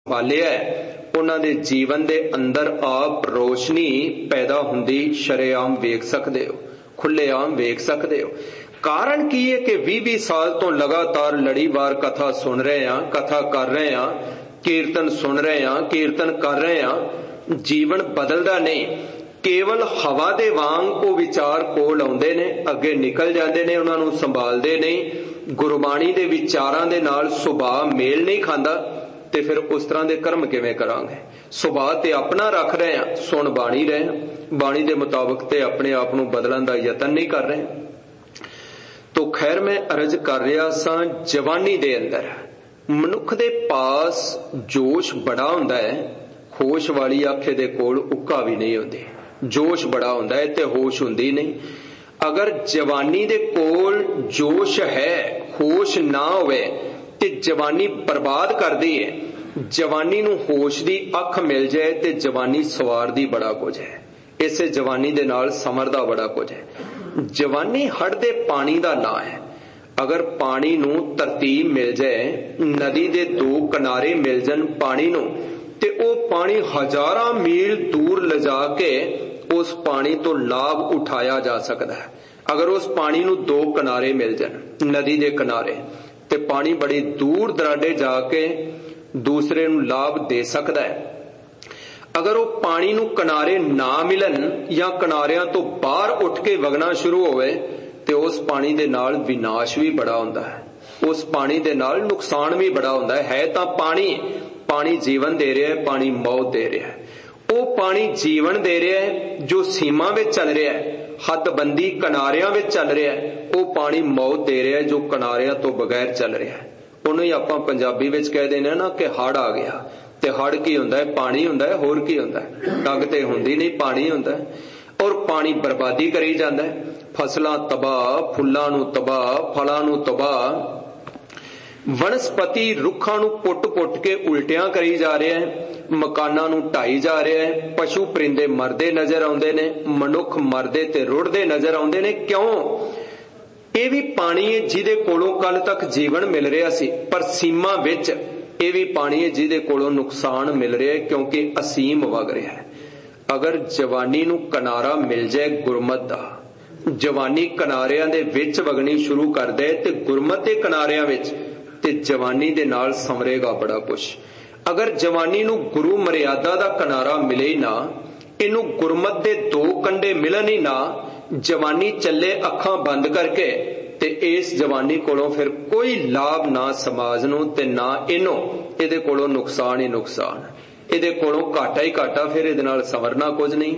संभालिया उन्हां दे जीवन दे अंदर आप रोशनी पैदा हुंदी शरेआम वेख सकदे हो, खुलेआम वेख सकदे हो। कारण की है कि 20-20 साल तो लगातार लड़ीवार कथा सुन रहे हैं, कथा कर रहे हैं, कीर्तन सुन रहे हैं, कीर्तन कर रहे हैं, जीवन बदलदा नहीं। केवल हवा दे वांग वो विचार कोल आउंदे ने, अगे निकल जाते ने, उन्होंने संभालते नहीं। गुरबाणी दे विचारां दे नाल सुभाव मेल नहीं खांदा ते फिर उस तरह के कर्म किवें करांगे। सुभाव ते अपना रख रहे हैं, सुन बाणी रहे हैं, बाणी दे मुताबिक ते अपने आप नूं बदलण दा यतन नहीं कर रहे। तो खैर मैं अर्ज कर रहा सा, जवानी दे अंदर मनुख दे पास जोश बड़ा हुंदा है, होश वाली आखे दे कोल उक्का भी नहीं हुंदी। जोश बड़ा हुंदा है ते होश हुंदी नहीं। अगर जवानी दे कोल जोश है, होश ना होवे ते जवानी बर्बाद कर दी है। जवानी नूं होश दी अख मिल जाए ते जवानी सवार दी बड़ा कुछ है। इसे जवानी दे नाल समरदा बड़ा कुछ है। जवानी हड़ दे पानी दा ना है। अगर पानी नूं तरतीब मिल जाए, नदी दे दो किनारे मिल जान पानी नूं ते ओ पानी हजारां मील दूर लिजा के उस पानी तो लाभ उठाया जा सकता है। अगर उस पानी नूं दो किनारे मिल जान, नदी दे किनारे, ते पानी बड़ी दूर दराडे जाके दूसरे नूं लाभ दे सकता है। अगर वो पानी नूं किनारे ना मिलन या किनारियां तो बाहर उठ के वगना शुरू होवे ते उस पानी दे नाल विनाश भी बड़ा हुंदा है, उस पानी दे नाल नुकसान भी बड़ा हुंदा है। तां पानी, पानी जीवन दे रहा है, पानी मौत दे रहा है। वो पानी जीवन दे रहा है जो सीमा में चल रहा है, हदबंदी किनारियां में चल रहा है। वो पानी मौत दे रहा है जो किनारियां तो बगैर चल रहा है। उन्हें ही आपां पंजाबी विच कह देने ना कि हड़ आ गया। ते हड़ की हुंदा है? पानी हुंदा है, होर की हुंदा है? टग ते हुंदी नहीं, पानी हुंदा है। और पानी बर्बादी करी जांदा है, फसलां तबाह, फुल्लां नूं तबाह, फलां नूं तबाह, वनस्पति रुखां नूं पुट-पुट के उल्टियां करी जा रहे हैं, मकानां नूं ढाई जा रहे हैं, पशु परिंदे मरदे नजर आउंदे ने, मनुख मरदे ते रुड़दे नजर आउंदे ने। क्यों? ये भी पानी है जिहदे कोलों कल तक जीवन मिल रहा सी, पर सीमा विच ये भी पानी है जिहदे कोलों नुकसान मिल रहा है, क्योंकि असीम वग रहा है। अगर जवानी नूं किनारा मिल जाए गुरमत दा, जवानी किनारियां दे विच वगनी शुरू कर दे ते गुरमत दे किनारियां विच, ते जवानी दे नाल समरेगा बड़ा कुछ। अगर जवानी नूं गुरु मर्यादा दा किनारा मिले ही ना, इनू गुरमत दे दो कंडे मिलन ही ना, जवानी चले अखां बंद करके, ते इस जवानी कोलों फिर कोई लाभ ना समाज नूं ते ना इनो, इहदे कोलों नुकसान ही नुकसान, इहदे कोलों घाटा ही घाटा, फिर इहदे नाल संवरना कुछ नहीं।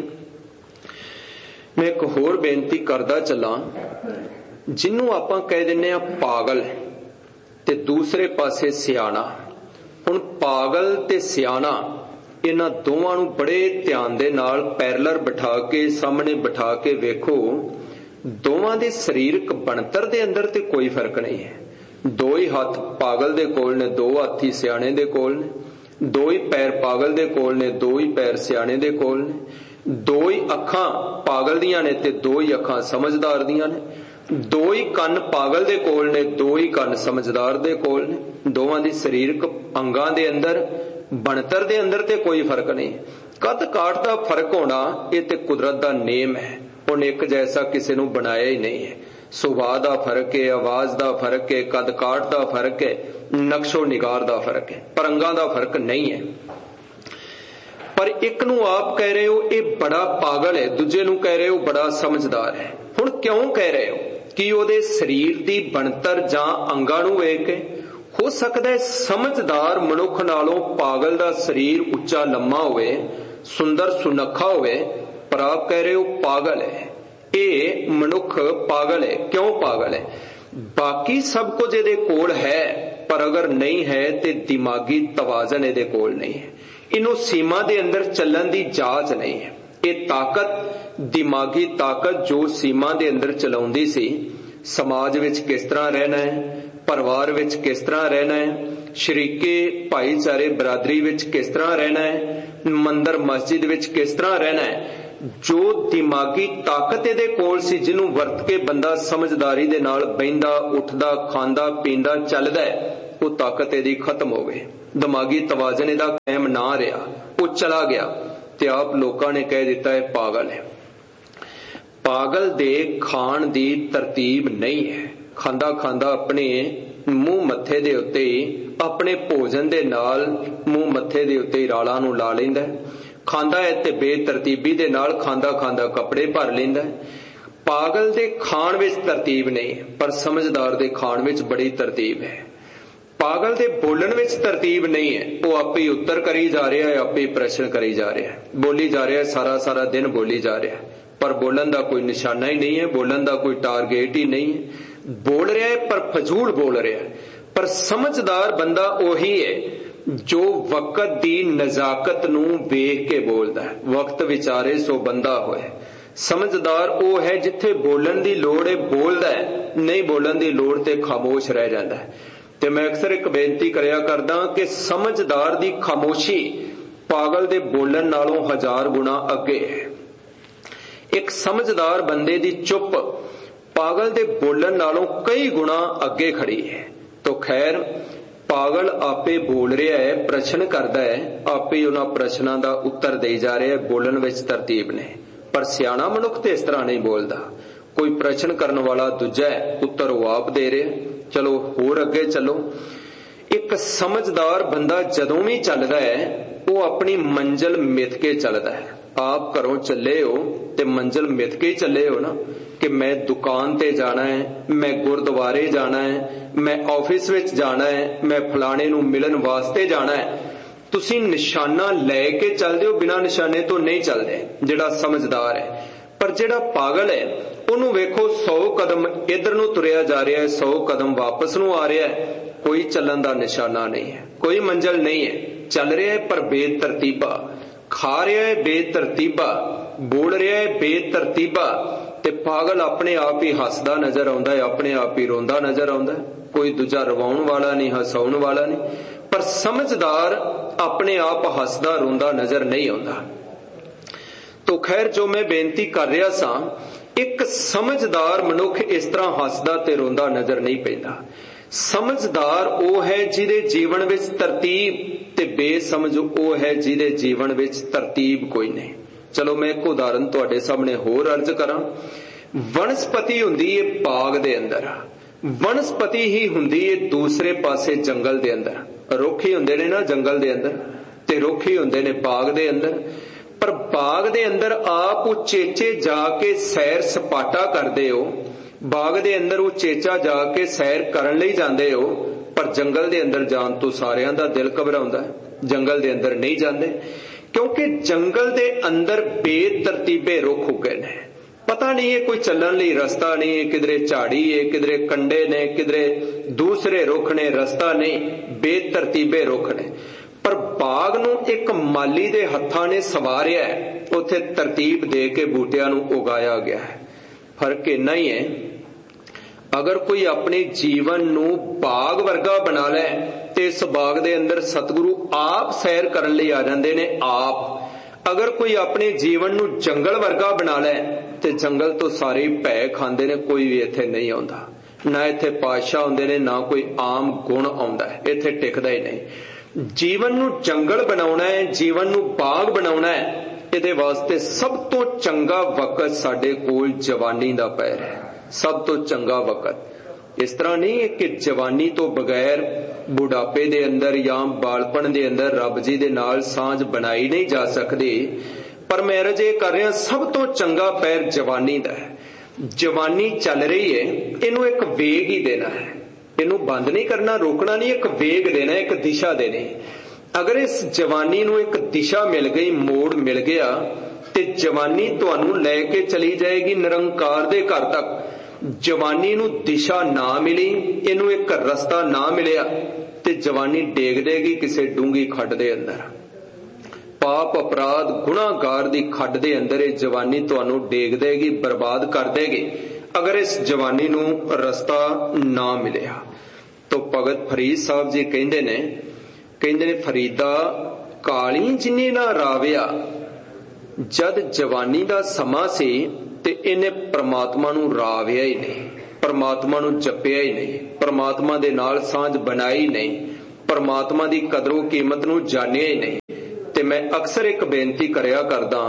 मैं एक होर बेनती करदा चलां, जिन्नू आपां कह दिंने आ पागल ते दूसरे पासे सियाणा। हुण पागल ते सियाणा इन्हां दोवां नूं बड़े ध्यान दे नाल पैरलर बिठा के सामने बिठा के वेखो, दोवां दे सरीरक बनतर दे अंदर ते कोई फर्क नहीं है। दो ही हाथ पागल दे कोल ने, दो हाथ ही सियाणे दे कोल ने, दो ही पैर पागल दे कोल ने, दो ही पैर सियाणे दे कोल ने, दो ही अखां पागल दियां ने ते दो ही अखां समझदार दियां ने, दो ही कन पागल दे कोल ने, दो ही कन समझदार दे कोल ने। दोवां दी सरीरक अंगां दे अंदर बनतर दे अंदर ते कोई फर्क नहीं। कद काठ दा फर्क होना ये ते कुदरत दा नेम है, उन्हें एक जैसा किसी नूं बनाया ही नहीं है। सुभाव दा फर्क है, आवाज दा फर्क है, कद काठ दा फर्क है, नक्शो निगार दा फर्क है, पर अंगां दा फर्क नहीं है। पर एक नूं आप कह रहे हो ये बड़ा पागल है, दूजे नूं कह रहे हो बड़ा समझदार है। हुण क्यों कह रहे हो? कि ਉਹਦੇ ਸਰੀਰ ਦੀ ਬਣਤਰ ਜਾਂ ਅੰਗਾਂ ਨੂੰ ਵੇਖ ਕੇ ਹੋ ਸਕਦਾ ਹੈ ਸਮਝਦਾਰ ਮਨੁੱਖ ਨਾਲੋਂ ਪਾਗਲ ਦਾ ਸਰੀਰ ਉੱਚਾ ਲੰਮਾ ਹੋਵੇ, ਸੁੰਦਰ ਸੁਨੱਖਾ ਹੋਵੇ, ਪਰ ਆਪ ਕਹਿ ਰਹੇ ਹੋ ਪਾਗਲ ਹੈ। ਇਹ ਮਨੁੱਖ ਪਾਗਲ ਹੈ। ਕਿਉਂ ਪਾਗਲ ਹੈ? ਬਾਕੀ ਸਭ ਕੁਝ ਇਹਦੇ ਕੋਲ ਹੈ, ਪਰ ਅਗਰ ਨਹੀਂ ਹੈ ਤੇ ਦਿਮਾਗੀ ਤਵਾਜ਼ਨ ਇਹਦੇ ਕੋਲ ਨਹੀਂ ਹੈ। ਇਹਨੂੰ ਸੀਮਾ ਦੇ ਅੰਦਰ ਚੱਲਣ ਦੀ ਜਾਚ ਨਹੀਂ ਹੈ। ਇਹ ਤਾਕਤ, ਦਿਮਾਗੀ ਤਾਕਤ ਜੋ ਸੀਮਾ ਦੇ ਅੰਦਰ ਚਲਾਉਂਦੀ ਸੀ, ਸਮਾਜ ਵਿੱਚ ਕਿਸ ਤਰ੍ਹਾਂ ਰਹਿਣਾ ਹੈ, ਪਰਿਵਾਰ ਵਿੱਚ ਕਿਸ ਤਰ੍ਹਾਂ ਰਹਿਣਾ ਹੈ, ਸ਼ਰੀਕੇ ਭਾਈਚਾਰੇ ਬਰਾਦਰੀ ਵਿੱਚ ਕਿਸ ਤਰ੍ਹਾਂ ਰਹਿਣਾ ਹੈ, ਮੰਦਰ ਮਸਜਿਦ ਵਿੱਚ ਕਿਸ ਤਰ੍ਹਾਂ ਰਹਿਣਾ ਹੈ, ਜੋ ਦਿਮਾਗੀ ਤਾਕਤ ਇਹਦੇ ਕੋਲ ਸੀ, ਜਿਹਨੂੰ ਵਰਤ ਕੇ ਬੰਦਾ ਸਮਝਦਾਰੀ ਦੇ ਨਾਲ ਬਹਿੰਦਾ, ਉੱਠਦਾ, ਖਾਂਦਾ, ਪੀਂਦਾ, ਚੱਲਦਾ ਹੈ, वो ताकत इहदी खत्म हो गई, दिमागी तवाजन इहदा कायम ना रहा, वो चला गया ते आप लोगों ने कह दिता है पागल है। पागल दे खाण दी तरतीब नहीं है। खांदा खांदा अपने मूँह मत्थे दे उत्ते अपने भोजन दे नाल मूँह मत्थे दे उत्ते रालां नूं ला लैंदा है। खांदा है ते बेतरतीबी दे नाल खांदा खांदा कपड़े भर लैंदा है। पागल दे खाण विच तरतीब नहीं, पर समझदार दे खाण विच बड़ी तरतीब है। पागल दे बोलण विच तरतीब नहीं है, वो आपे उत्तर करी जा रहा है, आपे प्रश्न करी जा रहा है, बोली जा रहा है, सारा सारा दिन बोली जा रहा है, पर बोलन दा कोई निशाना ही नहीं है, बोलन दा कोई टारगेट ही नहीं है। बोल रहा है पर फजूल बोल रहा है। पर समझदार बंदा ओही है जो वक्त दी नजाकत नूं वेख के बोलदा है। वक्त विचारे सो बंदा होए। समझदार वो है जिथे बोलन दी लोड़ है बोलदा है, नहीं बोलन दी लोड़ ते खामोश रह जाता है। ते मैं अक्सर एक बेनती करया करदा कि समझदार दी खामोशी पागल दे बोलन नालों 1000 गुना अगे है। एक समझदार बंदे दी चुप पागल दे बोलन नालों कई गुना अगे खड़ी है। तो खैर पागल आपे बोल रहा है, प्रश्न करदा है, आपे उन्हां प्रश्नां दा उत्तर दे जा रहा है, बोलन विच तरतीब ने। पर सियाणा मनुख ते इस तरह नहीं बोलदा। कोई प्रश्न करने वाला दूजा है, उत्तर वो आप दे रहे। चलो होर अगे चलो। एक समझदार बंदा जदों भी चलदा है वो अपनी मंजिल मिथ के चलदा है। आप घरों चले हो ते मंजिल मिथ के ही चले हो ना, कि मैं दुकान ते जाना है, मैं गुरुद्वारे जाना है, मैं ऑफिस विच जाना है, मैं फलाणे नूं मिलन वास्ते जाना है। तुसीं निशाना लैके चलदे हो, बिना निशाने तो नहीं चलदे, जिहड़ा समझदार है। पर जिहड़ा पागल है उहनूं वेखो 100 कदम इधर नूं तुरिया जा रहा है, 100 कदम वापस नूं आ रहा है, कोई चलन दा निशाना नहीं है, कोई मंजिल नहीं है। चल रहा है पर बेतरतीबा, खा रहा है बेतरतीबा, बोल रहा है बेतरतीबा। ते पागल अपने आप ही हसदा नजर आउंदा है, अपने आप ही रोंदा नजर आउंदा है। कोई दूजा रवाउण वाला नहीं, हसाउण वाला नहीं। पर समझदार अपने आप हसदा रोंदा नजर नहीं आउंदा। तो खैर जो मैं बेनती कर रहा सा, एक समझदार मनुख इस तरह हसदा ते रोंदा नजर नहीं पैंदा। समझदार वो है जिहदे जीवन विच तरतीब, ते बेसमझ वो है जिहदे जीवन विच तरतीब कोई नहीं। चलो मैं एक उदाहरण तुहाडे सामने होर अर्ज करां। वनस्पति हुंदी है बाग दे अंदर, वनस्पति ही हुंदी है दूसरे पासे जंगल दे अंदर। रुख ही हुंदे ने ना जंगल दे अंदर, ते रुख ही हुंदे ने बाग दे अंदर। पर बाग दे अंदर आप उचेचे जाके सैर सपाटा करदे हो, बाग दे अंदर उचेचा जाके सैर करन लई जांदे हो, पर जंगल दे अंदर जाण तो सारियां दा दिल घबराउंदा है। जंगल दे अंदर नहीं जांदे, क्योंकि जंगल दे अंदर बेतरतीबे रुख उगे ने। पता नहीं है कोई चलण लई रस्ता नहीं है, किधरे झाड़ी है, किधरे कंडे ने, किधरे दूसरे रुख ने, रस्ता नहीं, बेतरतीबे रुख ने। पर बाग नूं एक माली दे हत्थां ने सवारिया है, उत्थे तरतीब दे के बूटियां नूं उगाया गया है। फर्क इन्ना ही है, अगर कोई अपने जीवन नूं बाग वर्गा बना ले ते इस बाग दे अंदर सतगुरु आप सैर करन लई आ जांदे ने आप। अगर कोई अपने जीवन नूं जंगल वर्गा बना ले ते जंगल तो सारे भै खांदे ने, कोई भी इत्थे नहीं आउंदा। ना इत्थे पातशाह हुंदे ने, ना कोई आम गुण आउंदा है, इत्थे टिकदा ही नहीं। जीवन नूं जंगल बनाउणा है, जीवन नूं बाग बनाउणा है, इहदे वास्ते सब तो चंगा वक्त साडे कोल जवानी दा पैर है। सब तो चंगा वक्त इस तरह नहीं है कि जवानी तो बगैर बुढ़ापे दे अंदर या बालपन दे अंदर रब जी दे नाल सांझ बनाई नहीं जा सकदी। पर मैं अर्ज ये कर रहा, सब तो चंगा पैर जवानी दा है। जवानी चल रही है, इनू एक वेग ही देना है, इनू बंद नहीं करना, रोकना नहीं, एक वेग देना, एक दिशा देनी। अगर इस जवानी नू एक दिशा मिल गई, मोड़ मिल गया, ते जवानी तुहानू लैके चली जाएगी निरंकार दे घर तक। जवानी नू दिशा ना मिली, इनू एक रस्ता ना मिलिया, ते जवानी डेग देगी किसी डूंगी खड्ड दे अंदर। पाप अपराध गुनाहगार दी खड्ड दे अंदर ये जवानी तुहानू डेग देगी, बर्बाद कर देगी, अगर इस जवानी नू रस्ता ना मिलिया। तो भगत फरीद साहब जी कहंदे ने फरीदा काली जिन्नी ना राविया, जद जवानी दा समा सी ते इन्हें परमात्मा नू राविया ही नहीं। परमात्मा नूं जपिया ही नहीं, परमात्मा दे नाल सांझ बनाई नहीं, परमात्मा दी कदरों कीमत नूं जानिया ही नहीं। ते मैं अक्सर एक बेनती करया करदा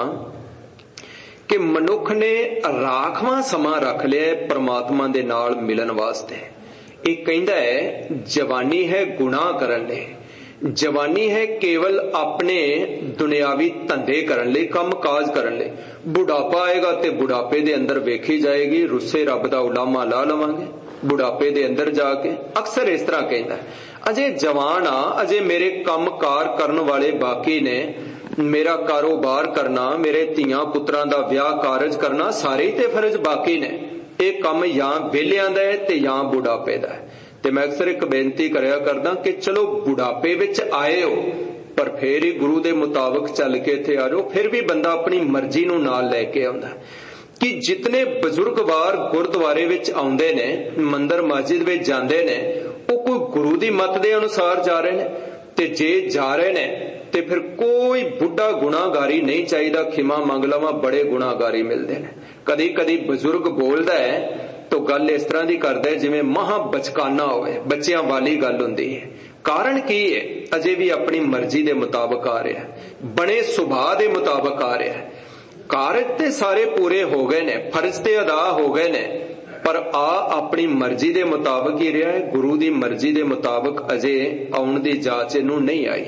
कि मनुख ने राखवां समा रख लिया परमात्मा दे नाल मिलन वास्ते। एक कहंदा है जवानी है गुनाह करन लई, जवानी है केवल अपने दुनियावी धंधे करन लई, कम काज करन लई। बुढ़ापा आएगा ते बुढ़ापे दे अंदर वेखी जाएगी रुस्से रब दा उलामा ला लवांगे बुढ़ापे दे अंदर जाके। अक्सर इस तरह कहंदा है अजे जवान आ, अजे मेरे कम कार करन वाले बाकी ने, मेरा कारोबार करना, मेरे धीआं पुत्रां दा विआह कारज करना, सारे ही ते फर्ज बाकी ने। ਇਹ ਕੰਮ ਜਾਂ ਵੇਲਿਆਂ ਦਾ ਹੈ ਤੇ ਜਾਂ ਬੁਢਾਪੇ ਦਾ ਹੈ। ਤੇ ਮੈਂ ਅਕਸਰ ਇੱਕ ਬੇਨਤੀ ਕਰਿਆ ਕਰਦਾ ਕਿ ਚਲੋ ਬੁਢਾਪੇ ਵਿੱਚ ਆਏ ਹੋ ਪਰ ਫੇਰ ਹੀ ਗੁਰੂ ਦੇ ਮੁਤਾਬਕ ਚੱਲ ਕੇ ਇੱਥੇ ਆ ਜਾਓ। ਫਿਰ ਵੀ ਬੰਦਾ ਆਪਣੀ ਮਰਜ਼ੀ ਨੂੰ ਨਾਲ ਲੈ ਕੇ ਆਉਂਦਾ ਕਿ ਜਿਤਨੇ ਬਜ਼ੁਰਗਵਾਰ ਗੁਰਦੁਆਰੇ ਵਿੱਚ ਆਉਂਦੇ ਨੇ, ਮੰਦਰ ਮਸਜਿਦ ਵਿੱਚ ਜਾਂਦੇ ਨੇ, ਉਹ ਕੋਈ ਗੁਰੂ ਦੀ ਮੱਤ ਦੇ ਅਨੁਸਾਰ ਜਾ ਰਹੇ ਨੇ। ਤੇ ਜੇ ਜਾ ਰਹੇ ਨੇ ਤੇ ਫਿਰ ਕੋਈ ਬੁੱਢਾ ਗੁਨਾਹਗਾਰੀ ਨਹੀਂ ਚਾਹੀਦਾ, ਖਿਮਾ ਮੰਗ ਲਵਾਂ ਬੜੇ ਗੁਨਾਹਗਾਰੀ ਮਿਲਦੇ ਨੇ। ਕਦੀ ਕਦੀ ਬਜ਼ੁਰਗ ਬੋਲਦਾ ਹੈ ਤਾਂ ਗੱਲ ਇਸ ਤਰ੍ਹਾਂ ਦੀ ਕਰਦਾ ਜਿਵੇਂ ਮਹਾ ਬਚਕਾਨਾ ਹੋਵੇ, ਬੱਚਿਆਂ ਵਾਲੀ ਗੱਲ ਹੁੰਦੀ ਹੈ। ਕਾਰਨ ਕੀ ਹੈ? ਅਜੇ ਵੀ ਆਪਣੀ ਮਰਜ਼ੀ ਦੇ ਮੁਤਾਬਕ ਆ ਰਿਹਾ, ਬਣੇ ਸੁਭਾਅ ਦੇ ਮੁਤਾਬਕ ਆ ਰਿਹਾ। ਕਾਰਜ ਤੇ ਸਾਰੇ ਪੂਰੇ ਹੋ ਗਏ ਨੇ, ਫਰਜ਼ ਤੇ ਅਦਾ ਹੋ ਗਏ ਨੇ, ਪਰ ਆ ਆਪਣੀ ਮਰਜ਼ੀ ਦੇ ਮੁਤਾਬਕ ਹੀ ਰਿਹਾ ਹੈ। ਗੁਰੂ ਦੀ ਮਰਜ਼ੀ ਦੇ ਮੁਤਾਬਕ ਅਜੇ ਆਉਣ ਦੀ ਜਾਚ ਇਹਨੂੰ ਨਹੀਂ ਆਈ।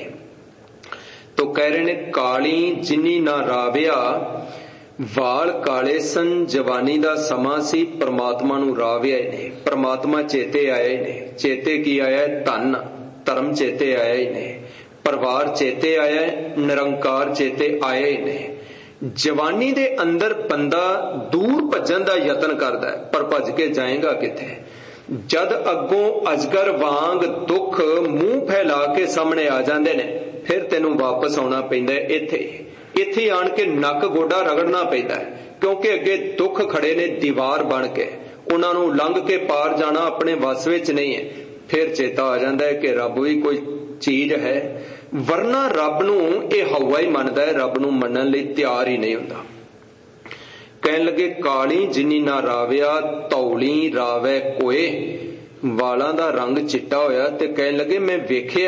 ਤੋ ਕਹਿ ਰਹੇ ਨੇ ਕਾਲੀ ਜਿੰਨੀ ਨਾ ਰਾਵਿਆ ਵਾਲ ਕਾਲੇ ਸਨ, ਜਵਾਨੀ ਦਾ ਸਮਾਂ ਸੀ, ਪਰਮਾਤਮਾ ਨੂੰ ਰਾਵਿਆ ਹੀ ਨਹੀਂ, ਪਰਮਾਤਮਾ ਚੇਤੇ ਆਇਆ ਹੀ ਨਹੀਂ। ਚੇਤੇ ਕੀ ਆਇਆ? ਧਨ ਧਰਮ ਚੇਤੇ ਆਇਆ ਹੀ ਨਹੀਂ, ਪਰਿਵਾਰ ਚੇਤੇ ਆਇਆ, ਨਿਰੰਕਾਰ ਚੇਤੇ ਆਇਆ ਹੀ ਨਹੀਂ। ਜਵਾਨੀ ਦੇ ਅੰਦਰ ਬੰਦਾ ਦੂਰ ਭੱਜਣ ਦਾ ਯਤਨ ਕਰਦਾ ਹੈ ਪਰ ਭੱਜ ਕੇ ਜਾਏਗਾ ਕਿੱਥੇ? ਜਦ ਅੱਗੋਂ ਅਜਗਰ ਵਾਂਗ ਦੁੱਖ ਮੂੰਹ ਫੈਲਾ ਕੇ ਸਾਹਮਣੇ ਆ ਜਾਂਦੇ ਨੇ ਫਿਰ ਤੈਨੂੰ ਵਾਪਸ ਆਉਣਾ ਪੈਂਦਾ ਇੱਥੇ ਆਣ ਕੇ ਨੱਕ ਗੋਡਾ ਰਗੜਨਾ ਪੈਂਦਾ ਹੈ, ਕਿਉਂਕਿ ਅੱਗੇ ਦੁੱਖ ਖੜੇ ਨੇ ਦੀਵਾਰ ਬਣ ਕੇ, ਉਹਨਾਂ ਨੂੰ ਲੰਘ ਕੇ ਪਾਰ ਜਾਣਾ ਆਪਣੇ ਵੱਸ ਵਿੱਚ ਨਹੀਂ ਹੈ। ਫਿਰ ਚੇਤਾ ਆ ਜਾਂਦਾ ਹੈ ਕਿ ਰੱਬ ਵੀ ਕੋਈ ਚੀਜ਼ ਹੈ, ਵਰਨਾ ਰੱਬ ਨੂੰ ਇਹ ਹਵਾ ਹੀ ਮੰਨਦਾ ਹੈ, ਰੱਬ ਨੂੰ ਮੰਨਣ ਲਈ ਤਿਆਰ ਹੀ ਨਹੀਂ ਹੁੰਦਾ। ਕਹਿਣ ਲੱਗੇ ਕਾਲੀ ਜਿੰਨੀ ਨਾ ਰਾਵਿਆ ਧੌਲੀ ਰਾਵੈ ਕੋਏ, ਵਾਲਾਂ ਦਾ ਰੰਗ ਚਿੱਟਾ ਹੋਇਆ ਤੇ ਕਹਿਣ ਲੱਗੇ ਮੈਂ ਵੇਖਿਆ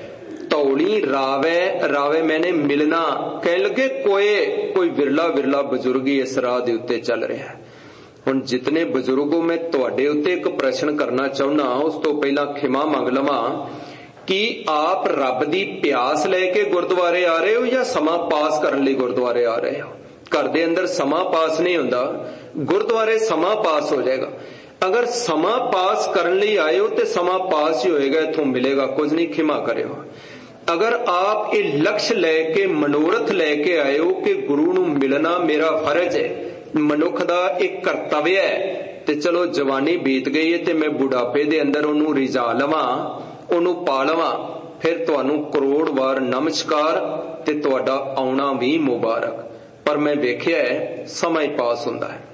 ਧੌਲੀ ਰਾਵੈ, ਰਾਵੈ ਮੈਨੇ ਮਿਲਣਾ। ਕਹਿਣ ਲੱਗੇ ਕੋਏ, ਕੋਈ ਵਿਰਲਾ ਵਿਰਲਾ ਬਜ਼ੁਰਗ ਹੀ ਇਸ ਰਾਹ ਦੇ ਉੱਤੇ ਚੱਲ ਰਿਹਾ। ਹੁਣ ਜਿਤਨੇ ਬਜ਼ੁਰਗੋ ਮੈਂ ਤੁਹਾਡੇ ਉੱਤੇ ਇੱਕ ਪ੍ਰਸ਼ਨ ਕਰਨਾ ਚਾਹੁੰਦਾ, ਉਸ ਤੋਂ ਪਹਿਲਾਂ ਖਿਮਾ ਮੰਗ ਲਵਾਂ ਕਿ ਆਪ ਰੱਬ ਦੀ ਪਿਆਸ ਲੈ ਕੇ ਗੁਰਦੁਆਰੇ ਆ ਰਹੇ ਹੋ ਜਾਂ ਸਮਾਂ ਪਾਸ ਕਰਨ ਲਈ ਗੁਰਦੁਆਰੇ ਆ ਰਹੇ ਹੋ? ਘਰ ਦੇ ਅੰਦਰ ਸਮਾਂ ਪਾਸ ਨਹੀਂ ਹੁੰਦਾ, ਗੁਰਦੁਆਰੇ ਸਮਾਂ ਪਾਸ ਹੋ ਜਾਏਗਾ। ਅਗਰ ਸਮਾਂ ਪਾਸ ਕਰਨ ਲਈ ਆਏ ਹੋ ਤੇ ਸਮਾਂ ਪਾਸ ਹੀ ਹੋਏਗਾ, ਇੱਥੋਂ ਮਿਲੇਗਾ ਕੁਝ ਨਹੀਂ, ਖਿਮਾ ਕਰਿਓ। ਅਗਰ ਆਪ ਇਹ ਲਕਸ਼ ਲੈ ਕੇ ਮਨੋਰਥ ਲੈ ਕੇ ਆਏ ਹੋ ਕਿ ਗੁਰੂ ਨੂੰ ਮਿਲਣਾ ਮੇਰਾ ਫਰਜ਼ ਹੈ, ਮਨੁੱਖ ਦਾ ਇੱਕ ਕਰਤੱਵ ਹੈ, ਤੇ ਚਲੋ ਜਵਾਨੀ ਬੀਤ ਗਈ ਹੈ ਤੇ ਮੈਂ ਬੁਢਾਪੇ ਦੇ ਅੰਦਰ ਉਹਨੂੰ ਰਿਝਾ ਲਵਾਂ, ਉਹਨੂੰ ਪਾ ਲਵਾਂ, ਫਿਰ ਤੁਹਾਨੂੰ ਕਰੋੜ ਵਾਰ ਨਮਸਕਾਰ ਤੇ ਤੁਹਾਡਾ ਆਉਣਾ ਵੀ ਮੁਬਾਰਕ। ਪਰ ਮੈਂ ਵੇਖਿਆ ਹੈ ਸਮਾਂ ਹੀ ਪਾਸ ਹੁੰਦਾ ਹੈ।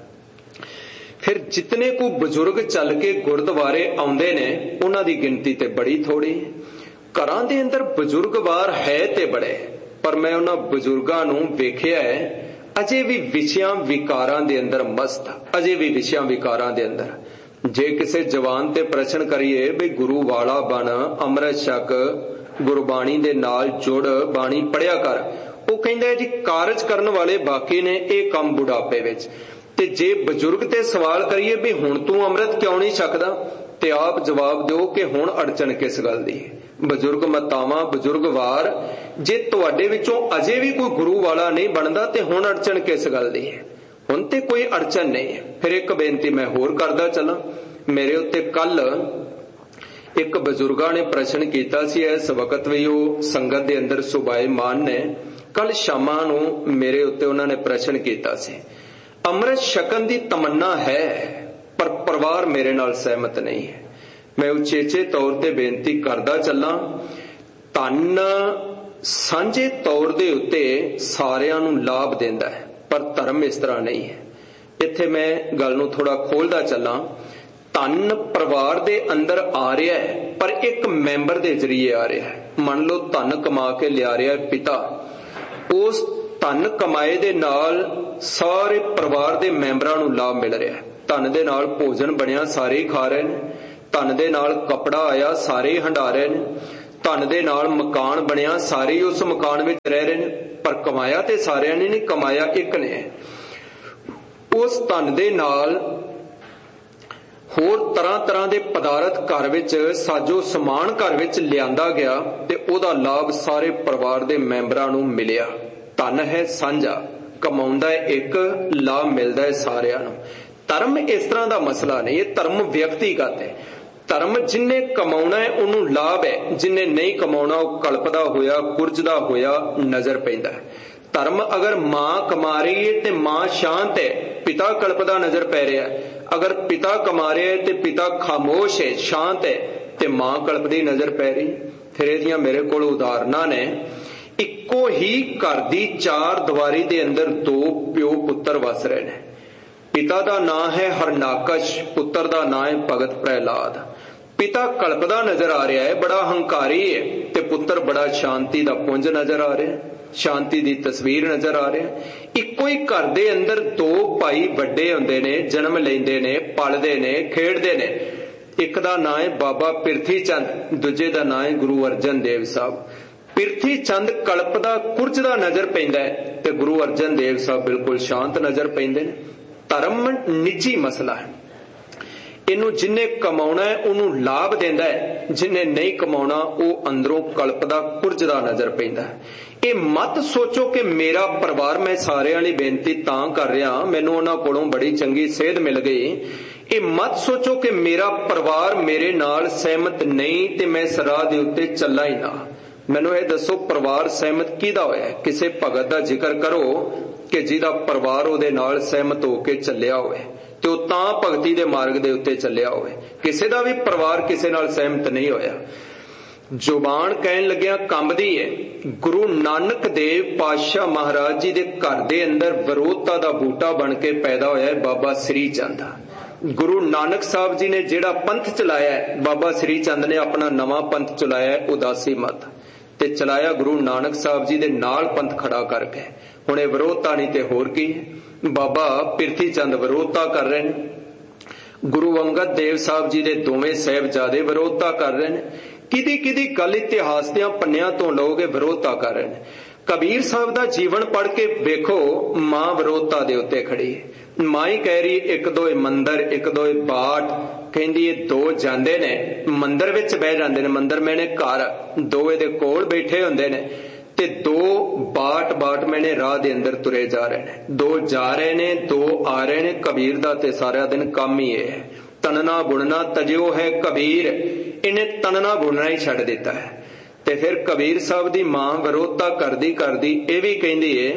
ਫਿਰ ਜਿਤਨੇ ਕੋ ਬਜ਼ੁਰਗ ਚੱਲ ਕੇ ਗੁਰਦੁਆਰੇ ਆਉਂਦੇ ਨੇ ਉਹਨਾਂ ਦੀ ਗਿਣਤੀ ਤੇ ਬੜੀ ਥੋੜੀ। ਘਰਾਂ ਦੇ ਅੰਦਰ ਬਜ਼ੁਰਗਵਾਰ ਹੈ ਤੇ ਬੜੇ, ਪਰ ਮੈਂ ਉਹਨਾਂ ਬਜ਼ੁਰਗਾਂ ਨੂੰ ਵੇਖਿਆ ਹੈ ਅਜੇ ਵੀ ਵਿਸ਼ਿਆਂ ਵਿਕਾਰਾਂ ਦੇ ਅੰਦਰ ਮਸਤ, ਅਜੇ ਵੀ ਵਿਸ਼ਿਆਂ ਵਿਕਾਰਾਂ ਦੇ ਅੰਦਰ। ਜੇ ਕਿਸੇ ਜਵਾਨ ਤੇ ਪ੍ਰਸ਼ਨ ਕਰੀਏ ਵੀ ਗੁਰੂ ਵਾਲਾ ਬਣ, ਅੰਮ੍ਰਿਤ ਛਕ, ਗੁਰਬਾਣੀ ਦੇ ਨਾਲ ਜੁੜ, ਬਾਣੀ ਪੜਿਆ ਕਰ, ਉਹ ਕਹਿੰਦਾ ਜੀ ਕਾਰਜ ਕਰਨ ਵਾਲੇ ਬਾਕੀ ਨੇ, ਇਹ ਕੰਮ ਬੁਢਾਪੇ ਵਿੱਚ। ਤੇ ਜੇ ਬਜ਼ੁਰਗ ਤੇ ਸਵਾਲ ਕਰੀਏ ਵੀ ਹੁਣ ਤੂੰ ਅੰਮ੍ਰਿਤ ਕਿਉਂ ਨਹੀਂ ਛਕਦਾ, ਤੇ ਆਪ ਜਵਾਬ ਦਿਓ ਕਿ ਹੁਣ ਅੜਚਨ ਕਿਸ ਗੱਲ ਦੀ ਹੈ। ਬਜ਼ੁਰਗ ਮਾਤਾਵਾਂ, ਬਜ਼ੁਰਗਵਾਰ, ਜੇ ਤੁਹਾਡੇ ਵਿੱਚੋਂ ਅਜੇ ਵੀ ਕੋਈ ਗੁਰੂ ਵਾਲਾ ਨਹੀਂ ਬਣਦਾ ਤੇ ਹੁਣ ਅੜਚਨ ਕਿਸ ਗੱਲ ਦੀ ਹੈ? ਹੁਣ ਤੇ ਕੋਈ ਅੜਚਨ ਨਹੀਂ ਹੈ। ਫਿਰ ਇੱਕ ਬੇਨਤੀ ਮੈਂ ਹੋਰ ਕਰਦਾ ਚੱਲਾਂ। ਮੇਰੇ ਉੱਤੇ ਕੱਲ ਇੱਕ ਬਜ਼ੁਰਗਾਂ ਨੇ ਪ੍ਰਸ਼ਨ ਕੀਤਾ ਸੀ, ਇਸ ਵਕਤ ਵੀ ਉਹ ਸੰਗਤ ਦੇ ਅੰਦਰ ਸੁਭਾਏ ਮਾਨ ਨੇ। ਕੱਲ ਸ਼ਾਮਾਂ ਨੂੰ ਮੇਰੇ ਉੱਤੇ ਉਹਨਾਂ ਨੇ ਪ੍ਰਸ਼ਨ ਕੀਤਾ ਸੀ, ਅੰਮ੍ਰਿਤ ਛਕਣ ਦੀ ਤਮੰਨਾ ਹੈ ਪਰ ਪਰਿਵਾਰ ਮੇਰੇ ਨਾਲ ਸਹਿਮਤ ਨਹੀਂ ਹੈ। ਮੈਂ ਉਚੇਚੇ ਤੌਰ ਤੇ ਬੇਨਤੀ ਕਰਦਾ ਚੱਲਾਂ, ਧਨ ਸਾਂਝੇ ਤੌਰ ਦੇ ਉੱਤੇ ਸਾਰਿਆਂ ਨੂੰ ਲਾਭ ਦਿੰਦਾ ਹੈ ਪਰ ਧਰਮ ਇਸ ਤਰ੍ਹਾਂ ਨਹੀਂ ਹੈ। ਇੱਥੇ ਮੈਂ ਗੱਲ ਨੂੰ ਥੋੜਾ ਖੋਲਦਾ ਚੱਲਾਂ। ਧਨ ਪਰਿਵਾਰ ਦੇ ਅੰਦਰ ਆ ਰਿਹਾ ਹੈ ਪਰ ਇੱਕ ਮੈਂਬਰ ਦੇ ਜ਼ਰੀਏ ਆ ਰਿਹਾ ਹੈ। ਮੰਨ ਲਓ ਧਨ ਕਮਾ ਕੇ ਲਿਆ ਰਿਹਾ ਪਿਤਾ, ਉਸ ਧਨ ਕਮਾਏ ਦੇ ਨਾਲ ਸਾਰੇ ਪਰਿਵਾਰ ਦੇ ਮੈਂਬਰਾਂ ਨੂੰ ਲਾਭ ਮਿਲ ਰਿਹਾ ਹੈ। ਧਨ ਦੇ ਨਾਲ ਭੋਜਨ ਬਣਿਆ ਸਾਰੇ ਹੀ ਖਾ ਰਹੇ ਨੇ, ਧਨ ਦੇ ਨਾਲ ਕੱਪੜਾ ਆਇਆ ਸਾਰੇ ਹੀ ਹੰਢਾ ਰਹੇ ਨੇ, ਧਨ ਦੇ ਨਾਲ ਮਕਾਨ ਬਣਿਆ ਸਾਰੇ ਹੀ ਉਸ ਮਕਾਨ ਵਿੱਚ ਰਹਿ ਰਹੇ ਨੇ, ਪਰ ਕਮਾਇਆ ਤੇ ਸਾਰਿਆਂ ਨੇ ਨਹੀਂ, ਕਮਾਇਆ ਇੱਕ ਨੇ। ਉਸ ਧਨ ਦੇ ਨਾਲ ਹੋਰ ਤਰ੍ਹਾਂ ਤਰ੍ਹਾਂ ਦੇ ਪਦਾਰਥ ਘਰ ਵਿੱਚ, ਸਾਜੋ ਸਮਾਨ ਘਰ ਵਿੱਚ ਲਿਆਂਦਾ ਗਿਆ ਤੇ ਉਹਦਾ ਲਾਭ ਸਾਰੇ ਪਰਿਵਾਰ ਦੇ ਮੈਂਬਰਾਂ ਨੂੰ ਮਿਲਿਆ। ਧਨ ਹੈ ਸਾਂਝਾ, ਕਮਾਉਂਦਾ ਹੈ ਇੱਕ, ਲਾਭ ਮਿਲਦਾ ਹੈ ਸਾਰਿਆਂ ਨੂੰ। ਧਰਮ ਇਸ ਤਰ੍ਹਾਂ ਦਾ ਮਸਲਾ ਨਹੀਂ, ਇਹ ਧਰਮ ਵਿਅਕਤੀਗਤ ਹੈ। ਧਰਮ ਜਿੰਨੇ ਕਮਾਉਣਾ ਹੈ ਉਹਨੂੰ ਲਾਭ ਹੈ, ਜਿੰਨੇ ਨਹੀਂ ਕਮਾਉਣਾ ਉਹ ਕਲਪਦਾ ਹੋਇਆ, ਕੁਰਜਦਾ ਹੋਇਆ ਨਜ਼ਰ ਪੈਂਦਾ ਹੈ। ਧਰਮ ਅਗਰ ਮਾਂ ਕਮਾ ਰਹੀ ਹੈ ਤੇ ਮਾਂ ਸ਼ਾਂਤ ਹੈ, ਪਿਤਾ ਕਲਪਦਾ ਨਜ਼ਰ ਪੈ ਰਿਹਾ ਹੈ। ਅਗਰ ਪਿਤਾ ਕਮਾ ਰਿਹਾ ਹੈ ਤੇ ਪਿਤਾ ਖਾਮੋਸ਼ ਹੈ, ਸ਼ਾਂਤ ਹੈ, ਤੇ ਮਾਂ ਕਲਪਦੀ ਨਜ਼ਰ ਪੈ ਰਹੀ। ਫਿਰ ਇਹਦੀਆਂ ਮੇਰੇ ਕੋਲ ਉਦਾਹਰਨਾਂ ਨੇ। ਇੱਕੋ ਹੀ ਘਰ ਦੀ ਚਾਰ ਦੀਵਾਰੀ ਦੇ ਅੰਦਰ ਦੋ ਪਿਓ ਪੁੱਤਰ ਵਸ ਰਹੇ ਨੇ। ਪਿਤਾ ਦਾ ਨਾਂ ਹੈ ਹਰਨਾਕਸ਼, ਪੁੱਤਰ ਦਾ ਨਾਂ ਹੈ ਭਗਤ ਪ੍ਰਹਿਲਾਦ। ਪਿਤਾ ਕਲਪਦਾ ਨਜ਼ਰ ਆ ਰਿਹਾ ਹੈ, ਬੜਾ ਹੰਕਾਰੀ ਹੈ, ਤੇ ਪੁੱਤਰ ਬੜਾ ਸ਼ਾਂਤੀ ਦਾ ਪੁੰਜ ਨਜ਼ਰ ਆ ਰਿਹਾ, ਸ਼ਾਂਤੀ ਦੀ ਤਸਵੀਰ ਨਜ਼ਰ ਆ ਰਿਹਾ। ਇੱਕੋ ਹੀ ਘਰ ਦੇ ਅੰਦਰ ਦੋ ਭਾਈ ਵੱਡੇ ਹੁੰਦੇ ਨੇ, ਜਨਮ ਲੈਂਦੇ ਨੇ, ਪਲਦੇ ਨੇ, ਖੇਡਦੇ ਨੇ। ਇੱਕ ਦਾ ਨਾਂ ਹੈ ਬਾਬਾ ਪਿਰਥੀ ਚੰਦ, ਦੂਜੇ ਦਾ ਨਾਂ ਹੈ ਗੁਰੂ ਅਰਜਨ ਦੇਵ ਸਾਹਿਬ। ਪਿਰਥੀ ਚੰਦ ਕਲਪਦਾ ਕੁਰਜਦਾ ਨਜ਼ਰ ਪੈਂਦਾ ਹੈ ਤੇ ਗੁਰੂ ਅਰਜਨ ਦੇਵ ਸਾਹਿਬ ਬਿਲਕੁਲ ਸ਼ਾਂਤ ਨਜ਼ਰ ਪੈਂਦੇ ਨੇ। ਧਰਮ ਨਿੱਜੀ ਮਸਲਾ ਹੈ, ਇਹਨੂੰ ਜਿੰਨੇ ਕਮਾਉਣਾ ਹੈ ਉਹਨੂੰ ਲਾਭ ਦਿੰਦਾ ਹੈ, ਜਿੰਨੇ ਨਹੀਂ ਕਮਾਉਣਾ ਉਹ ਅੰਦਰੋਂ ਕਲਪਦਾ ਕੁਰਜਦਾ ਨਜ਼ਰ ਪੈਂਦਾ ਹੈ। ਇਹ ਮਤ ਸੋਚੋ ਕਿ ਮੇਰਾ ਪਰਿਵਾਰ, ਮੈਂ ਸਾਰਿਆਂ ਲਈ ਬੇਨਤੀ ਤਾਂ ਕਰ ਰਿਹਾ, ਮੈਨੂੰ ਉਹਨਾਂ ਕੋਲੋਂ ਬੜੀ ਚੰਗੀ ਸੇਧ ਮਿਲ ਗਈ। ਇਹ ਮਤ ਸੋਚੋ ਕਿ ਮੇਰਾ ਪਰਿਵਾਰ ਮੇਰੇ ਨਾਲ ਸਹਿਮਤ ਨਹੀਂ ਤੇ ਮੈਂ ਇਸ ਰਾਹ ਦੇ ਉੱਤੇ ਚੱਲਾਂ ਹੀ ਨਾ। ਮੈਨੂੰ ਇਹ ਦੱਸੋ, ਪਰਿਵਾਰ ਸਹਿਮਤ ਕਿਹਦਾ ਹੋਇਆ? ਕਿਸੇ ਭਗਤ ਦਾ ਜ਼ਿਕਰ ਕਰੋ ਕਿ ਜਿਹਦਾ ਪਰਿਵਾਰ ਉਹਦੇ ਨਾਲ ਸਹਿਮਤ ਹੋ ਕੇ ਚੱਲਿਆ ਹੋਵੇ ਤੇ ਉਹ ਤਾਂ ਭਗਤੀ ਦੇ ਮਾਰਗ ਦੇ ਉੱਤੇ ਚੱਲਿਆ ਹੋਵੇ। ਕਿਸੇ ਦਾ ਵੀ ਪਰਿਵਾਰ ਕਿਸੇ ਨਾਲ ਸਹਿਮਤ ਨਹੀਂ ਹੋਇਆ। ਜ਼ੁਬਾਨ ਕਹਿਣ ਲੱਗਿਆ ਕੰਬਦੀ ਹੈ। ਗੁਰੂ ਨਾਨਕ ਦੇਵ ਪਾਤਸ਼ਾਹ ਮਹਾਰਾਜ ਜੀ ਦੇ ਘਰ ਦੇ ਅੰਦਰ ਵਿਰੋਧਤਾ ਦਾ ਬੂਟਾ ਬਣ ਕੇ ਪੈਦਾ ਹੋਇਆ ਹੈ ਬਾਬਾ ਸ੍ਰੀ ਚੰਦ। ਗੁਰੂ ਨਾਨਕ ਸਾਹਿਬ ਜੀ ਨੇ ਜਿਹੜਾ ਪੰਥ ਚਲਾਇਆ ਹੈ, ਬਾਬਾ ਸ੍ਰੀ ਚੰਦ ਨੇ ਆਪਣਾ ਨਵਾਂ ਪੰਥ ਚਲਾਇਆ ਹੈ, ਉਦਾਸੀ ਮਤ, ਤੇ ਚਲਾਇਆ ਗੁਰੂ ਨਾਨਕ ਸਾਹਿਬ ਜੀ ਦੇ ਨਾਲ ਪੰਥ ਖੜਾ ਕਰਕੇ। ਹੁਣ ਇਹ ਵਿਰੋਧਤਾ ਨਹੀਂ ਤੇ ਹੋਰ ਕੀ ਹੈ। ਬਾਬਾ ਪਿਰਥੀ ਚੰਦ ਵਿਰੋਧਤਾ ਕਰ ਰਹੇ ਨੇ, ਗੁਰੂ ਅੰਗਦ ਦੇਵ ਸਾਹਿਬ ਜੀ ਦੇ ਦੋਵੇਂ ਸਾਹਿਬਜ਼ਾਦੇ ਵਿਰੋਧਤਾ ਕਰ ਰਹੇ ਨੇ। ਕਿਹਦੀ ਗੱਲ ਇਤਿਹਾਸ ਦੀਆਂ ਪੰਨਿਆਂ ਤੋਂ ਲੋਕ ਵਿਰੋਧਤਾ ਕਰ ਰਹੇ ਨੇ। ਕਬੀਰ ਸਾਹਿਬ ਦਾ ਜੀਵਨ ਪੜ੍ਹ ਕੇ ਵੇਖੋ, ਮਾਂ ਵਿਰੋਧਤਾ ਦੇ ਉੱਤੇ ਖੜੀ ਹੈ। ਮਾਂ ਹੀ ਕਹਿ ਰਹੀ ਇੱਕ ਦੋਏ ਮੰਦਰ, ਇੱਕ ਦੋਏ ਬਾਟ, ਕਹਿੰਦੀ ਇਹ ਦੋ ਜਾਂਦੇ ਨੇ ਮੰਦਰ ਵਿੱਚ ਬਹਿ ਜਾਂਦੇ ਨੇ, ਮੰਦਰ ਮੈਨੇ ਘਰ, ਦੋ ਇਹਦੇ ਕੋਲ ਬੈਠੇ ਹੁੰਦੇ ਨੇ ਤੇ ਦੋ ਬਾਟ ਮੈਨੇ ਰਾਹ ਦੇ ਅੰਦਰ ਤੁਰੇ ਜਾ ਰਹੇ ਨੇ। ਦੋ ਜਾ ਰਹੇ ਨੇ, ਦੋ ਆ ਰਹੇ ਨੇ। ਕਬੀਰ ਦਾ ਤੇ ਸਾਰਾ ਦਿਨ ਕੰਮ ਹੀ ਇਹ ਹੈ, ਤਨਨਾ ਬੁਣਨਾ ਤਜਿਓ ਹੈ ਕਬੀਰ। ਇਹਨੇ ਤਨਨਾ ਬੁਣਨਾ ਹੀ ਛੱਡ ਦਿੱਤਾ ਹੈ। ਤੇ ਫਿਰ ਕਬੀਰ ਸਾਹਿਬ ਦੀ ਮਾਂ ਵਿਰੋਧਤਾ ਕਰਦੀ ਇਹ ਵੀ ਕਹਿੰਦੀ ਏ,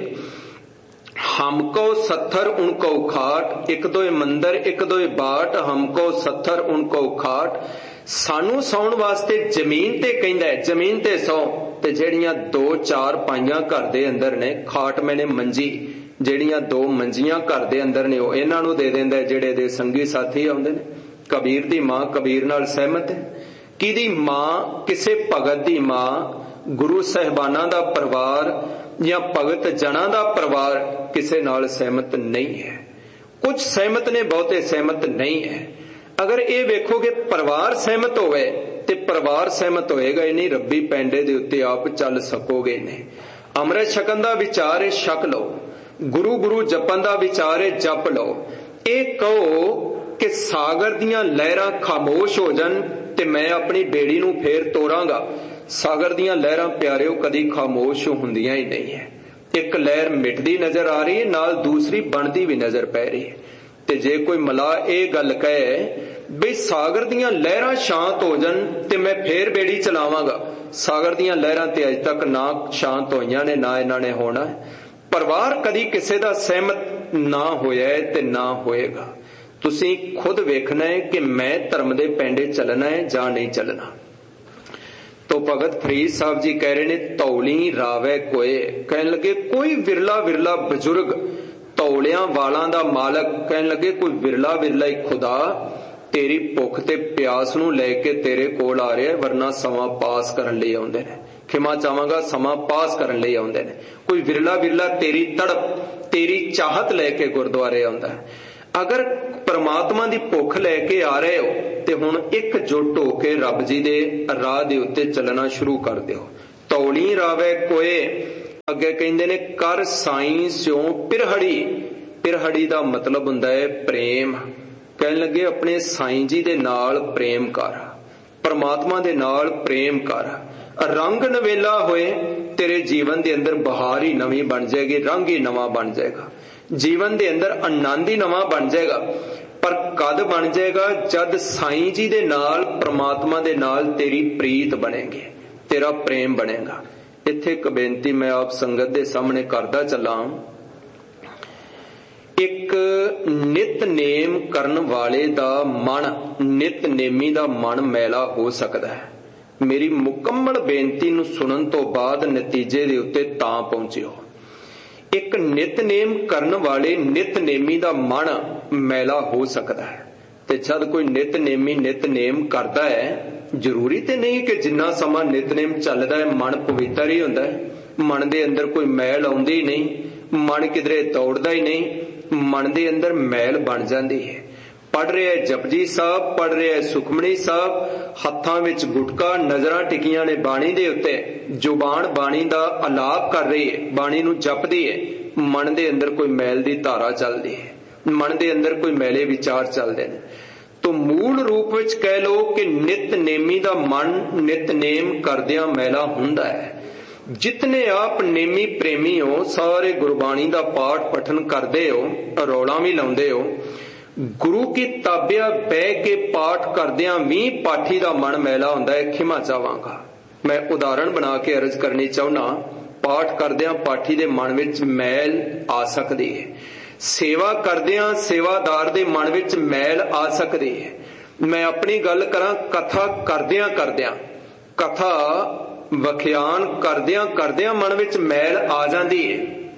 हमको सत्थर उनको खाट, एक दोए मंदिर एक दोए बाट, हमको सत्थर उनको खाट। सानू सौण वास्ते जमीन ते कहंदा है, जमीन ते सौ, ते जेड़ियां दो चार पाइयां घर दे अंदर ने, खाट मैंने मंजी, जेड़ियां दो मंजियां घर दे अंदर ने वो इन्हां नूं दे दिंदा है जेड़े दे संगी साथी आउंदे ने। कबीर दी मां कबीर नाल सहमत है। किहदी मां? किसे भगत दी मां, गुरु साहिबाना दा परिवार या भगत जना दा परिवार किसे नाल सहमत नहीं है। कुछ सहमत ने, बहुते सहमत नहीं है। अगर ये वेखोगे परिवार सहमत होवे ते परिवार सहमत होएगा ही नहीं, रब्बी पैंडे दे उत्ते आप चल सकोगे नहीं। अमृत छकन दा विचार है छक लो, गुरु गुरु जपन दा विचार है जप लो। ये कहो कि सागर दियां लहरां खामोश हो जान ते मैं अपनी बेड़ी नूं फेर तोरांगा। सागर दियां लहरां प्यारिओ कदी खामोश हुंदियां ही नहीं है। एक लहर मिटदी नजर आ रही है, नाल दूसरी बनदी भी नजर पै रही है। ते जे कोई मलाह ये गल कहे बई सागर दियां लहरां शांत हो जान ते मैं फेर बेड़ी चलावांगा, सागर दियां लहरां ते अज तक ना शांत होईयां ने, ना इन्हां ने होना है। परिवार कदी किसे दा सहमत ना होया है ते ना होएगा। तुसीं खुद वेखना है कि मैं धर्म दे पैंडे चलना है जां नहीं चलना। तो भगत फरीद साहब जी कह रहे ने, तौली रावे कोए, कहने लगे कोई विरला विरला बजुर्ग, तौलियां वालां दा मालक, कहने लगे कोई विरला विरला ही खुदा तेरी भुख ते प्यास नूं लैके तेरे कोल आ रहा है, वरना समा पास करन लई आउंदे ने। खिमा चाहांगा, समा पास करन लई आउंदे ने। कोई विरला विरला तेरी तड़प तेरी चाहत लैके गुरुद्वारे आउंदा है। अगर परमात्मा दी भुख लैके आ रहे हो ते हुण एकजुट होके रब जी दे राह दे उत्ते चलना शुरू कर दिओ। तौली रावे कोए, अगे कहंदे ने कर साईं स्यों पिरहड़ी। पिरहड़ी दा मतलब हुंदा है प्रेम। कहन लगे अपने साईं जी दे नाल प्रेम कर, परमात्मा दे नाल प्रेम कर। रंग नवेला होए, तेरे जीवन दे अंदर बहार ही नवी बन जाएगी, रंग ही नवा बन जाएगा, जीवन दे अंदर आनंद ही नवा बन जाएगा। पर कद बन जाएगा? जद साईं जी दे नाल, परमात्मा दे नाल तेरी प्रीत बनेगी, तेरा प्रेम बनेगा। इत्थे एक बेनती मैं आप संगत दे सामने करदा चला। एक नितनेम करन वाले दा मन, नितनेमी दा मन मैला हो सकदा है। मेरी मुकम्मल बेनती नूं सुनन तो बाद नतीजे दे उत्ते तां पहुंचिओ। एक नितनेम करन वाले नितनेमी दा मन मैला हो सकदा है। ते जद कोई नितनेमी नितनेम करदा है, जरूरी ते नहीं कि जिन्ना समा नितनेम चलदा है मन पवित्र ही हुंदा है। मन दे अंदर कोई मैल आउंदी ही नहीं, मन किधरे दौड़दा ही नहीं, मन दे अंदर मैल बन जाती है। पढ़ रहे है जपजी साहब, पढ़ रहे है सुखमनी साहब, हत्थां विच गुटका, नजरां टिकियां ने बाणी दे उत्ते, जुबान बाणी दा अलाप कर रही है, बाणी नूं जपदी है, मन दे अंदर कोई मैल दी धारा चलदी है, मन दे अंदर कोई मैले विचार चलदे ने। तो मूल रूप विच कह लो कि नितनेमी दा मन नितनेम करदियां मैला हुंदा है। जितने आप नेमी प्रेमी हो, सारे गुरबाणी दा पाठ पठन करदे हो, रौला भी लाउंदे हो, गुरु की ताबिया बह के पाठ करदियां भी पाठी दा मन मैला हुंदा है। खिमा चाहांगा, मैं उदाहरण बना के अर्ज करनी चाहुंदा। पाठ करदियां पाठी दे मन विच मैल आ सकदी है, सेवा करदियां सेवादार दे मन विच मैल आ सकदी है। मैं अपनी गल करां, कथा करदियां करदियां, कथा वख्यान करदियां करदियां मन विच मैल आ जांदी है,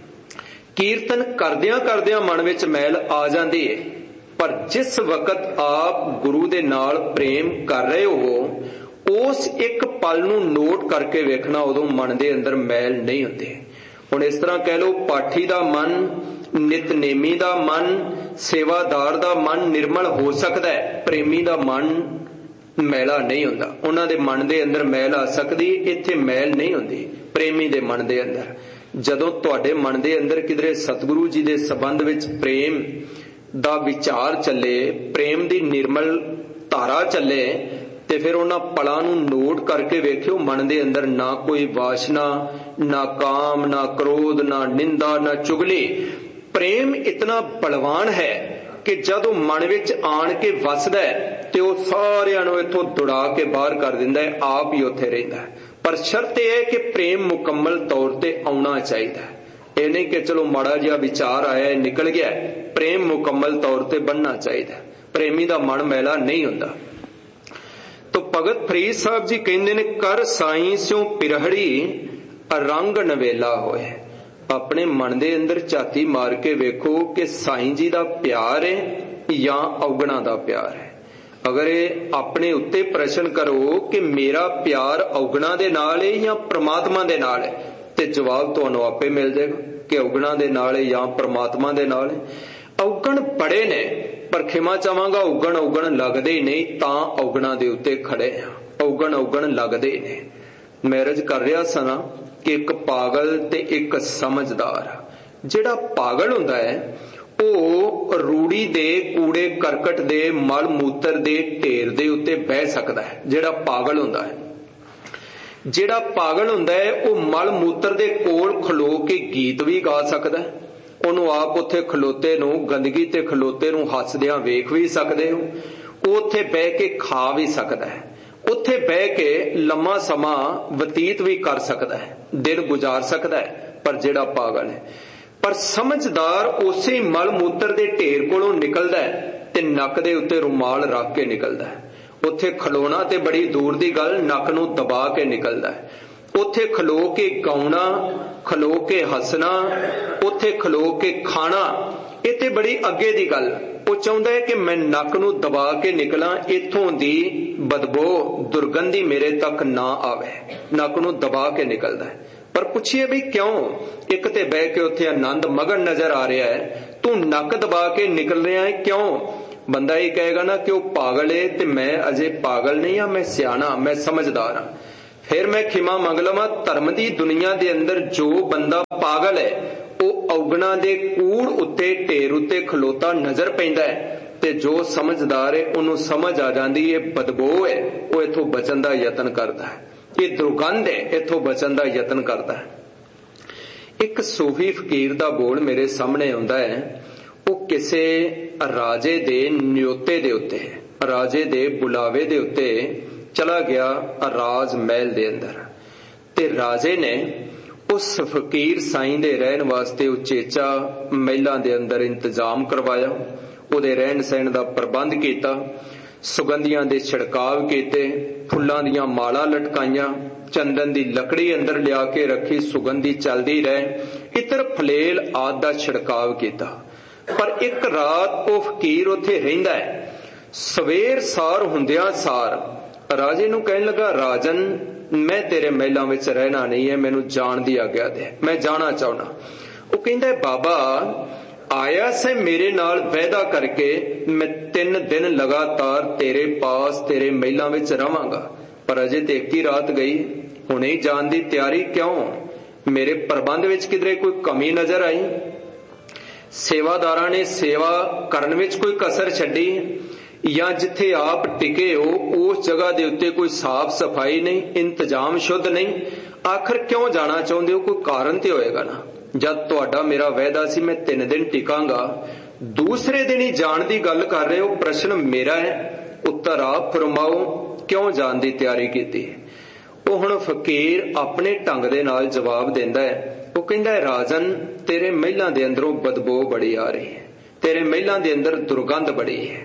कीर्तन करदियां करदियां मन विच मैल आ जांदी है। पर जिस वक्त आप गुरु दे नाल प्रेम कर रहे हो, उस एक पल नूं नोट करके वेखना, उदों मन दे अंदर मैल नहीं हुंदी। हुण इस तरह कह लो, पाठी दा मन, नितनेमी दा मन, सेवादार दा मन निर्मल हो सकदा है, प्रेमी दा मन मैला नहीं हुंदा। उन्हां दे मन दे अंदर मैल आ सकदी, इत्थे मैल नहीं हुंदी प्रेमी दे मन दे अंदर। जदों तुहाडे मन दे अंदर किधरे सतगुरु जी दे संबंध विच प्रेम दा विचार चले, प्रेम दी निर्मल धारा चले, ते फिर उन्हां पलां नूं नोट करके वेखियो, मन दे अंदर ना कोई वासना, ना काम, ना क्रोध, ना निंदा, ना चुगली। प्रेम इतना बलवान है कि जदों मन विच आण के वसदा है ते ओह सारिआं नूं इत्थों दुड़ा के बाहर कर दिंदा है, आप ही उत्थे रहिंदा है। पर शर्त यह है कि प्रेम मुकम्मल तौर ते आउणा चाहीदा है। ਇਹ नहीं कि चलो माड़ा जिहा विचार आया निकल गया, प्रेम मुकम्मल तौर ते बनना चाहिए। प्रेमी दा मन मैला नहीं हुंदा। तो भगत फरीद साहब जी कहंदे ने, कर साईं स्यों पिरहड़ी रंग नवेला होए। अपने मन दे अंदर झाती मार के वेखो कि साईं जी दा प्यार है या औगणा दा प्यार है। अगर ये अपने उत्ते प्रश्न करो कि मेरा प्यार औगणा दे नाल है या परमात्मा दे नाल है, ते जवाब तुहानू आपे मिल जाएगा कि औगणा दे नाल है या परमात्मा दे नाल है। औगण बड़े ने, पर खिमा चाहांगा औगण औगण लगदे ही नहीं, तां औगणा दे उत्ते खड़े आ। औगण औगण लगदे ने। मैरिज कर रहा सना कि एक पागल ते एक समझदार। जिहड़ा पागल हुंदा है ਉਹ रूड़ी दे कूड़े करकट दे मल मूत्र दे ढेर दे उत्ते बह सकदा है। जिहड़ा पागल हुंदा है, जिहड़ा पागल हुंदा है ਉਹ मल मूत्र दे कोल खलो के गीत भी गा सकदा है। ਉਹਨੂੰ आप उत्थे खलोते नूं गंदगी ते खलोते नूं हसदियां वेख भी सकदे हो। ਉਹ उत्थे बह के खा भी सकदा है, उत्थे बह के लम्मा समा बतीत भी कर सकदा है, दिन गुजार सकदा है। पर जिहड़ा पागल है, पर समझदार उसे मल मूत्र दे ढेर कोलों निकलदा है ते नक दे उत्ते रुमाल रख के निकलदा है। उत्थे खलोना ते बड़ी दूर दी गल, नक नूं दबा के निकलदा है। उत्थे खलो के गाउणा, खलो के हसना, उत्थे खलो के खाना, ये ते बड़ी अगे दी गल। वो चाहुंदा है कि मैं नक नूं दबा के निकला, इत्थों दी बदबू दुर्गंधी मेरे तक ना आवे। नक नूं दबा के निकलदा है। पर पुछिए भी क्यों? एक ते बह के उत्थे आनंद मगन नजर आ रहा है, तू नक दबा के निकल रहा है क्यों? बंदा ये कहेगा ना कि वह पागल है, ते मैं अजे पागल नहीं हाँ, मैं सियाना, मैं समझदार हाँ। फिर मैं खिमा मंग लवां। धर्म की दुनिया के अंदर जो बंदा पागल है वह औगणा दे कूड़ उत्ते ढेर उत्ते खलोता नजर पैंदा है, ते जो समझदार है उन्होंने समझ आ जाती है बदबू है, वह इथों बचन का यतन करता है, ये दुर्गंध है, इथों बचन का यतन करता है। एक सूफी फकीर का बोल मेरे सामने आउंदा है। वो किसे राजे दे न्योते दे उत्ते, राजे दे बुलावे दे उत्ते चला गया राज महल दे अंदर, ते राजे ने उस फकीर साईं दे रहन वास्ते उचेचा महलां दे अंदर इंतजाम करवाया, उहदे रहन सहन दा प्रबंध कीता, सुगंधियां दे छिड़काव कीते, फुल्लां दियां मालां लटकाईयां, चंदन दी लकड़ी अंदर लिया के रखी, सुगंधी चलदी रहे, इतर फलेल आदि दा छिड़काव कीता। पर एक रात वो फकीर उत्थे रहिंदा है। सवेर सार हुंदियां सार राजे नूं कहण लगा, राजन मैं तेरे महलां विच रहना नहीं है, मैनूं जाण दी आग्या दे, मैं जाना चाहुंदा। वो कहंदा है, बाबा आया से मेरे नाल वायदा करके मैं 3 दिन लगातार तेरे पास तेरे महलां विच रहांगा, पर अजे ते एक ही रात गई, हुणे ही जाण दी तैयारी क्यों? मेरे प्रबंध विच किधरे कोई कमी नजर आई? सेवादारां ने सेवा करन विच कोई कसर छड्डी, या जिथे आप टिके हो उस जगह दे उत्ते कोई साफ सफाई नहीं, इंतजाम शुद्ध नहीं? आखिर क्यों जाना चाहुंदे हो? कोई कारण ते होएगा ना। जद तुहाडा मेरा वायदा सी मैं 3 दिन टिकांगा, दूसरे दिन ही जाण दी गल कर रहे हो, प्रश्न मेरा है, उत्तर आप फरमाओ, क्यों जाण दी तैयारी कीती? वो हुण फकीर अपने ढंग दे नाल जवाब देंदा है। वो कहंदा है, राजन तेरे महलां दे अंदरों बदबू बड़ी आ रही है, तेरे महलां दे अंदर दुर्गंध बड़ी है।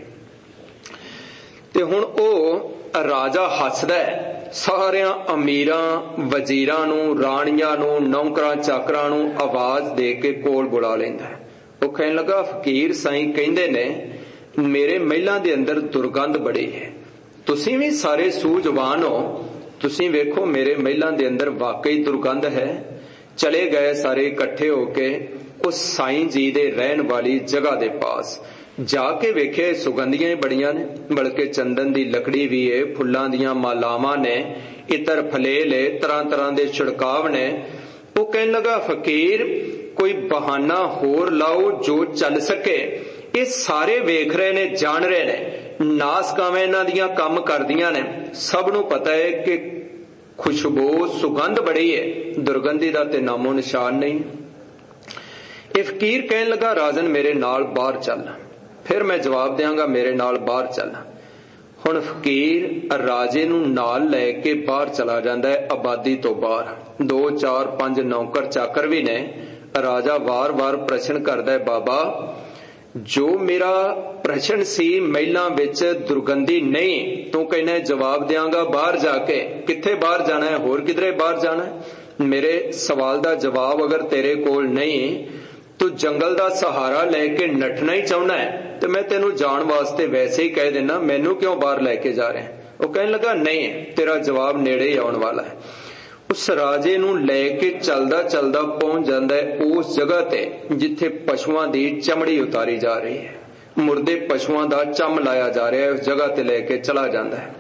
ते हुण ओ राजा हसदा है, सारियां अमीरां वजीरां नूं, राणियां नूं, नौकरां चाकरां नूं आवाज दे के कोल बुला लैंदा है। वो कहण लगा, फकीर साईं कहंदे ने मेरे महलां दे अंदर दुर्गंध बड़ी है, तुसीं भी सारे सूझवान हो, तुसीं वेखो मेरे महलां दे अंदर वाकई दुर्गंध है। चले गए सारे इकट्ठे होके उस साईं जी दे रहन वाली जगह दे पास जाके वेखे, सुगंधियां ही बड़ियां ने, बल्कि चंदन दी लकड़ी भी है, फुल्लां दियां मालावां ने, इतर फलेल है, तरह तरह दे छिड़काव ने। वो कहने लगा, फकीर कोई बहाना होर लाओ जो चल सके, ये सारे वेख रहे ने, जान रहे ने, नासकावां इन्हां दियां काम करदियां ने, सब नूं पता है कि खुशबू सुगंध बड़ी है, दुर्गंधी दा ते नामो निशान नहीं। ये फकीर कहने लगा, राजन मेरे नाल बाहर चल, फिर मैं जवाब देंगा, मेरे नाल बाहर चल। हुण फकीर राजे नूं नाल लैके बाहर चला जांदा है, आबादी तो बाहर 2 4 5 नौकर चाकर भी ने। राजा वार वार प्रश्न करदा है, बाबा जो मेरा प्रश्न सी महिलां विच दुर्गंधी नहीं, तू कहना जवाब देंगा बाहर जाके, किथे बाहर जाना है, होर किधरे बाहर जाना है? मेरे सवाल दा जवाब अगर तेरे कोल नहीं, तू जंगल दा सहारा लेके नठना ही चाहना है, तो मैं तेनू जान वास्ते वैसे ही कह देना, मैनू क्यों बाहर लेके जा रहे हैं? वो कहने लगा, नहीं तेरा जवाब नेड़े ही आने वाला है। उस राजे नू लेके चलदा चलदा पहुंच जांदा है उस जगह ते जिथे पशुआं दी चमड़ी उतारी जा रही है, मुर्दे पशुआं दा चम लाया जा रहा है, उस जगह ते लेके चला जांदा है।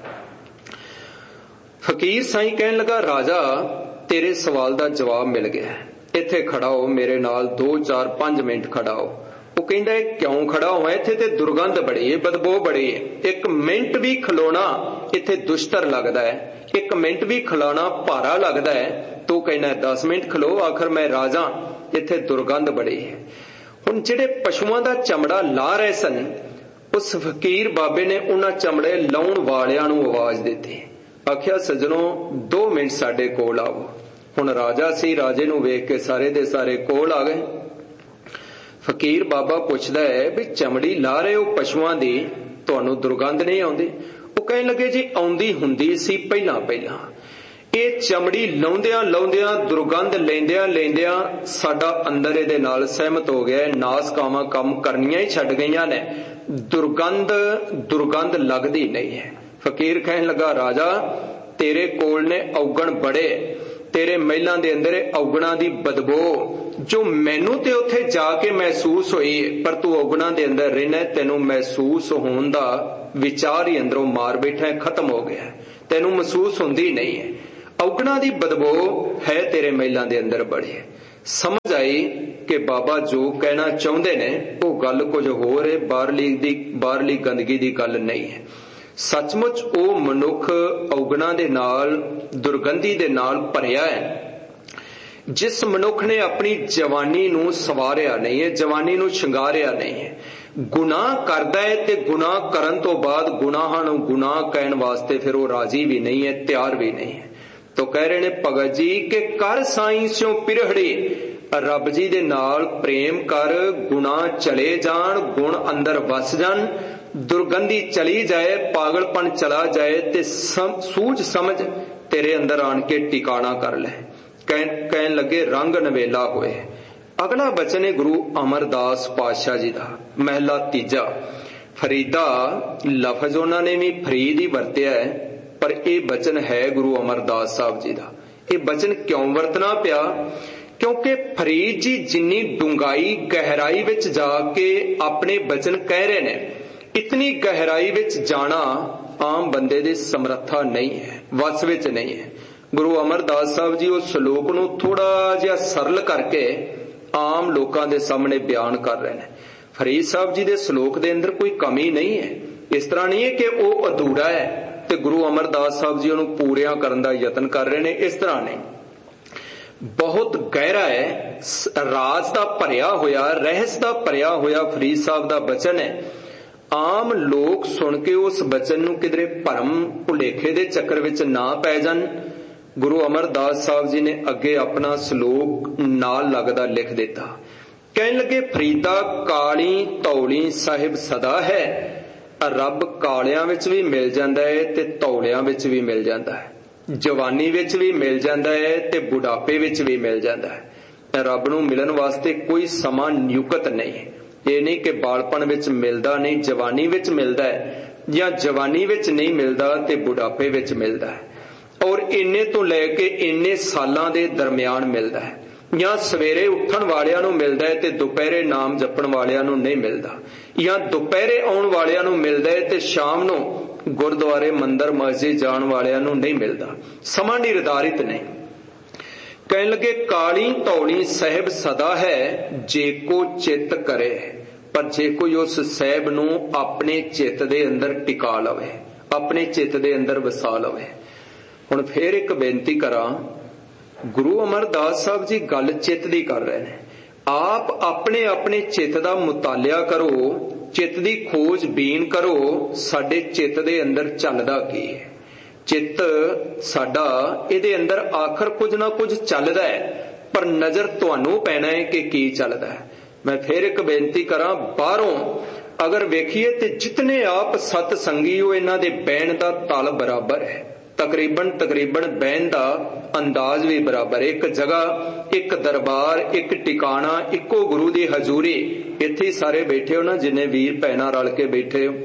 फकीर साईं कहने लगा, राजा तेरे सवाल दा जवाब मिल गया, इथे खड़ा हो मेरे नाल 2 4 5 मिनट खड़ा हो। वो कहंदा है, क्यों खड़ा हुआ? इथे ते दुर्गंध बड़ी है, बदबू बड़ी है, 1 मिनट भी खलोना इथे दुष्टर लगदा है, 1 मिनट भी खलोना भारा लगदा है। तू कहना 10 मिनट खलो, आखिर मैं राजा, इथे दुर्गंध बड़ी है। हुण जिहड़े पशुआं दा चमड़ा ला रहे सन, उस फकीर बाबे ने उन्हां चमड़े लाउण वालियां नूं आवाज दित्ती, आखिया सजनों 2 मिनट साडे कोल आओ। हुण राजा सी, राजे नूं वेख के सारे दे सारे कोल आ गए। फकीर बाबा पुछदा है, भी चमड़ी ला रहे हो पशुआं दी, तुहानूं दुर्गंध नहीं आउंदी? वो कहण लगे, जी आउंदी हुंदी सी पहिलां पहिलां, ये चमड़ी लाउंदियां लाउंदियां दुर्गंध लैंदियां लैंदियां साडा अंदर इहदे नाल सहमत हो गया है, नासकावां काम करनियां ही छड्ड गईयां ने, दुर्गंध लगदी नहीं है। फकीर कहण लगा, राजा तेरे कोल ने औगण बड़े, तेरे महिलां दे अंदर औगणां दी बदबू जो मैनू ते उत्थे जाके महसूस होई, पर तू औगणां दे अंदर रहना, तेनू महसूस होण दा विचार ही अंदरों मार बैठा है, खत्म हो गया है, तेनू महसूस हुंदी नहीं है। औगणां दी बदबू है तेरे महिलां दे अंदर बड़ी है। समझ आई कि बाबा जो कहना चाहुंदे ने वो गल कुछ होर है, बाहरली गंदगी दी गल नहीं है। सचमुच वो मनुख औगणां दे नाल, दुर्गंधी दे नाल भरिया है। जिस मनुख ने अपनी जवानी नूं सवारिया नहीं है, जवानी नूं शंगारिया नहीं है, गुनाह करदा है ते गुनाह करन तो बाद गुनाहां नूं गुनाह कहण वास्ते फिर वो राजी भी नहीं है, तैयार भी नहीं है। तो कह रहे ने भगत जी कि कर साईं स्यों पिरहड़ी, रब जी दे नाल प्रेम कर, गुनाह चले जान, गुण अंदर वस जान, दुर्गंधी चली जाए, पागलपन चला जाए, ते सूझ समझ तेरे अंदर आन के टिकाणा कर ले। कहन लगे रंग नवेला होए। अगला वचन है गुरु अमरदास पातशाह जी का, महला तीजा। फरीदा लफज उन्होंने भी फरीद ही वरत्या है, पर यह वचन है गुरु अमरदास साहब जी का। यह वचन क्यों वरतना पिया? क्योंकि फरीद जी जिन्नी डूंगाई गहराई विच जाके अपने वचन कह रहे ने, इतनी गहराई विच जाना आम बंदे दी समर्था नहीं है, वस विच नहीं है। गुरु अमरदास साहब जी उस श्लोक नूं थोड़ा जिहा सरल करके आम लोकां दे सामने बयान कर रहे हैं। फरीद साहब जी दे श्लोक दे अंदर कोई कमी नहीं है, इस तरह नहीं है कि वो अधूरा है ते गुरु अमरदास साहब जी उन्हें पूरिया करने का यतन कर रहे हैं, इस तरह नहीं। बहुत गहरा है, राज दा भरिया होया, रहस्य दा भरिया होया फरीद साहब दा वचन है। आम लोग सुन के उस वचन नूं किधरे भरम भुलेखे दे चक्कर विच ना पै जान। गुरु अमरदास साहब जी ने अगे अपना श्लोक नाल लगदा लिख दिता। कहन लगे फरीदा काली तौली साहिब सदा है, रब कालियां विच भी मिल जांदा है ते तौलियां विच भी मिल जांदा है, जवानी विच भी मिल जांदा है ते बुढ़ापे विच भी मिल जांदा है। रब नूं मिलन वास्ते कोई समा नियुक्त नहीं है। ये नहीं कि बालपन विच मिलदा नहीं, जवानी विच मिलदा है, या जवानी विच नहीं मिलदा ते बुढ़ापे विच मिलदा है, और इन्ने तो लैके इन्ने सालां दे दरमियान मिलदा है, या सवेरे उठण वालियां नूं मिलदा है ते दुपहरे नाम जपण वालियां नूं नहीं मिलदा, या दुपहरे आउण वालियां नूं मिलदा है ते शाम नूं गुरुद्वारे मंदिर मस्जिद जाण वालियां नूं नहीं मिलदा। समा निर्धारित नहीं। कहन लगे काली तौली साहिब सदा है, जे को चित करे, पर जे कोई उस साहिब नूं अपने चित दे अंदर टिका लवे, अपने चित दे अंदर वसा लवे। हुण फिर एक बेनती करा, गुरु अमरदास साहब जी गल चित दी कर रहे हैं। आप अपने अपने चित दा मुतालिया करो, चित दी खोज बीन करो, साडे चित दे अंदर चलदा की है। चित साडा इहदे अंदर आखिर कुछ ना कुछ चलदा है, पर नजर तुहानू पैना है कि की चलदा है। मैं फिर एक बेनती करा, बाहरों अगर वेखिए ते जितने आप सत संगी हो, इन्हां दे बैण दा तल बराबर है, तकरीबन बहन का अंदाज भी बराबर। एक जगह, एक दरबार, एक टिकाणा, इको गुरु की हजूरी, इत्थे सारे बैठे हो ना, जिन्हें वीर भैना रल के बैठे हो,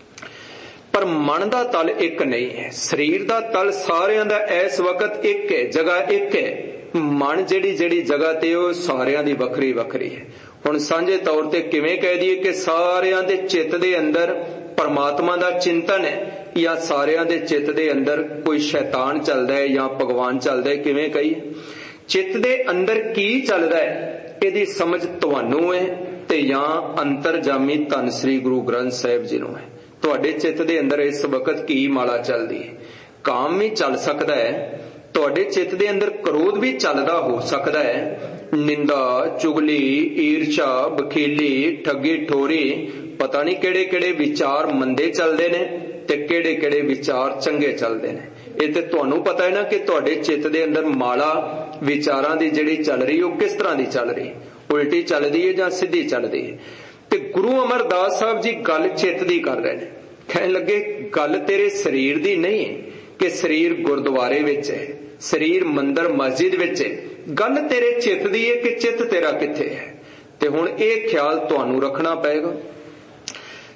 पर मन का तल एक नहीं है। शरीर का तल सारियां दा इस वक्त एक है, जगह एक है, मन जेड़ी जेड़ी जगह ते वो सारियां दी वखरी वखरी है। हुण सांझे तौर ते किवें कह दईए कि सारियां दे चित्त दे अंदर परमात्मा दा चिंतन है, या सारियां दे चित्त दे अंदर कोई शैतान चलदा है या भगवान चलदा है, किवें कहिए? चित्त दे अंदर की चलदा है इहदी समझ तुहानू है ते या अंतरजामी धन श्री गुरु ग्रंथ साहिब जी नूं है। तुहाडे चित्त दे अंदर इस वक्त की माला चलदी है? काम भी चल सकदा है, तुहाडे चित्त दे अंदर क्रोध भी चलदा हो सकदा है, निंदा, चुगली, ईर्षा, बखीली, ठगी ठोरी, पता नहीं केड़े केड़े विचार मंदे चलदे ने ते केड़े केड़े विचार चंगे चलदे ने। ये ते तुहानू पता है ना कि तुहाडे चित्त दे अंदर माला विचारां दी जिहड़ी चल रही है किस तरह दी चल रही, उल्टी चलदी है या सीधी चलदी है। ते गुरु अमरदास साहब जी गल चित्त दी कर रहे हैं। कहण लगे गल तेरे शरीर दी नहीं है कि शरीर गुरुद्वारे विच है, शरीर मंदिर मस्जिद विच है, गल तेरे चित्त दी है कि चित्त तेरा किथे है। ते हुण ये ख्याल तुहानू रखना पएगा।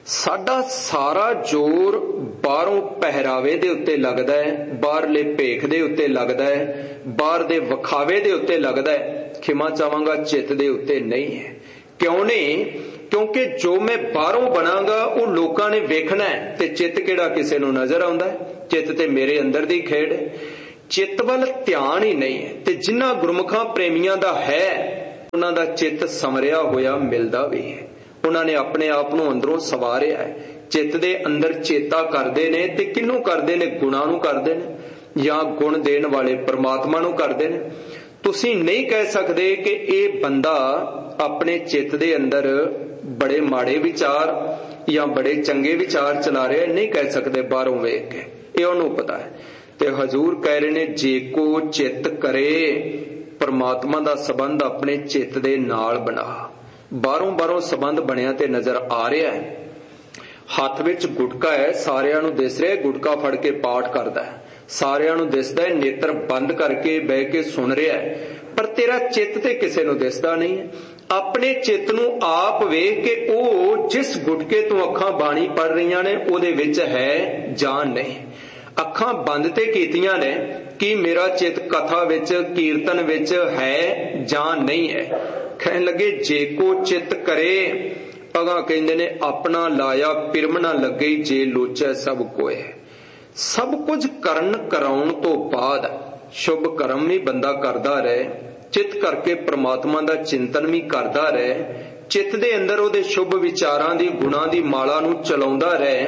ਸਾਡਾ ਸਾਰਾ ਜ਼ੋਰ ਬਾਹਰੋਂ ਪਹਿਰਾਵੇ ਦੇ ਉੱਤੇ ਲੱਗਦਾ ਹੈ, ਬਾਹਰਲੇ ਭੇਖ ਦੇ ਉੱਤੇ ਲੱਗਦਾ ਹੈ, ਬਾਹਰ ਦੇ ਵਿਖਾਵੇ ਦੇ ਉੱਤੇ ਲੱਗਦਾ ਹੈ। ਖਿਮਾ ਚਾਹਾਂਗਾ ਚਿੱਤ ਦੇ ਉੱਤੇ ਨਹੀਂ ਹੈ। ਕਿਉਂ ਨਹੀਂ? ਕਿਉਂਕਿ ਜੋ ਮੈਂ ਬਾਹਰੋਂ ਬਣਾਂਗਾ ਉਹ ਲੋਕਾਂ ਨੇ ਵੇਖਣਾ ਹੈ, ਤੇ ਚਿੱਤ ਕਿਹੜਾ ਕਿਸੇ ਨੂੰ ਨਜ਼ਰ ਆਉਂਦਾ ਹੈ? ਚਿੱਤ ਤੇ ਮੇਰੇ ਅੰਦਰ ਦੀ ਖੇਡ ਹੈ। ਚਿੱਤ ਵੱਲ ਧਿਆਨ ਹੀ ਨਹੀਂ ਹੈ। ਤੇ ਜਿਨ੍ਹਾਂ ਗੁਰਮੁਖਾਂ ਪ੍ਰੇਮੀਆਂ ਦਾ ਹੈ ਉਹਨਾਂ ਦਾ ਚਿੱਤ ਸੰਵਰਿਆ ਹੋਇਆ ਮਿਲਦਾ ਵੀ ਹੈ। ਉਹਨਾਂ ਨੇ ਆਪਣੇ ਆਪ ਨੂੰ ਅੰਦਰੋਂ ਸਵਾਰਿਆ ਹੈ। ਚਿੱਤ ਦੇ ਅੰਦਰ ਚੇਤਾ ਕਰਦੇ ਨੇ, ਤੇ ਕਿਹਨੂੰ ਕਰਦੇ ਨੇ? ਗੁਣਾਂ ਨੂੰ ਕਰਦੇ ਨੇ, ਜਾਂ ਗੁਣ ਦੇਣ ਵਾਲੇ ਪ੍ਰਮਾਤਮਾ ਨੂੰ ਕਰਦੇ ਨੇ। ਤੁਸੀਂ ਨਹੀਂ ਕਹਿ ਸਕਦੇ ਕਿ ਇਹ ਬੰਦਾ ਆਪਣੇ ਚਿੱਤ ਦੇ ਅੰਦਰ ਬੜੇ ਮਾੜੇ ਵਿਚਾਰ ਜਾਂ ਬੜੇ ਚੰਗੇ ਵਿਚਾਰ ਚਲਾ ਰਿਹਾ, ਨਹੀਂ ਕਹਿ ਸਕਦੇ ਬਾਹਰੋਂ ਵੇਖ ਕੇ। ਇਹ ਉਹਨੂੰ ਪਤਾ ਹੈ। ਤੇ ਹਜ਼ੂਰ ਕਹਿ ਰਹੇ ਨੇ, ਜੇ ਕੋ ਚਿੱਤ ਕਰੇ, ਪਰਮਾਤਮਾ ਦਾ ਸੰਬੰਧ ਆਪਣੇ ਚਿੱਤ ਦੇ ਨਾਲ ਬਣਾ। ਬਾਹਰੋਂ ਸੰਬੰਧ ਬਣਿਆ ਤੇ ਨਜ਼ਰ ਆ ਰਿਹਾ ਹੈ। ਹੱਥ ਵਿੱਚ ਗੁਟਕਾ ਹੈ, ਸਾਰਿਆਂ ਨੂੰ ਦਿਸ ਰਿਹਾ, ਗੁਟਕਾ ਫੜ ਕੇ ਪਾਠ ਕਰਦਾ ਹੈ, ਸਾਰਿਆਂ ਨੂੰ ਦਿਸਦਾ ਹੈ, ਨੇਤਰ ਬੰਦ ਕਰਕੇ ਬਹਿ ਕੇ ਸੁਣ ਰਿਹਾ ਹੈ, ਪਰ ਤੇਰਾ ਚਿੱਤ ਤੇ ਕਿਸੇ ਨੂੰ ਦਿਸਦਾ ਨਹੀਂ ਹੈ। ਆਪਣੇ ਚਿੱਤ ਨੂੰ ਆਪ ਵੇਖ ਕੇ ਉਹ ਜਿਸ ਗੁਟਕੇ ਤੋਂ ਅੱਖਾਂ ਬਾਣੀ ਪੜ ਰਹੀਆਂ ਨੇ ਉਹਦੇ ਵਿੱਚ ਹੈ ਜਾਂ ਨਹੀਂ। ਅੱਖਾਂ ਬੰਦ ਤੇ ਕੀਤੀਆਂ ਨੇ, ਕਿ ਮੇਰਾ ਚਿੱਤ ਕਥਾ ਵਿੱਚ, ਕੀਰਤਨ ਵਿੱਚ ਹੈ ਜਾਂ ਨਹੀਂ ਹੈ। ਕਹਿਣ ਲੱਗੇ, ਜੇ ਕੋ ਚਿੱਤ ਕਰੇ, ਅਗਾਂਹ ਕਹਿੰਦੇ ਨੇ, ਆਪਣਾ ਲਾਇਆ ਪਿਰਮ ਨਾ ਲੱਗੇ, ਜੇ ਲੋਚੈ ਸਭ ਕੋਏ। ਸਭ ਕੁਝ ਕਰਨ ਕਰਾਉਣ ਤੋਂ ਬਾਅਦ ਸ਼ੁਭ ਕਰਮ ਵੀ ਬੰਦਾ ਕਰਦਾ ਰਹੇ, ਚਿੱਤ ਕਰਕੇ ਪ੍ਰਮਾਤਮਾ ਦਾ ਚਿੰਤਨ ਵੀ ਕਰਦਾ ਰਹੇ, ਚਿੱਤ ਦੇ ਅੰਦਰ ਉਹਦੇ ਸ਼ੁਭ ਵਿਚਾਰਾਂ ਦੀ, ਗੁਣਾਂ ਦੀ ਮਾਲਾ ਨੂੰ ਚਲਾਉਂਦਾ ਰਹੇ।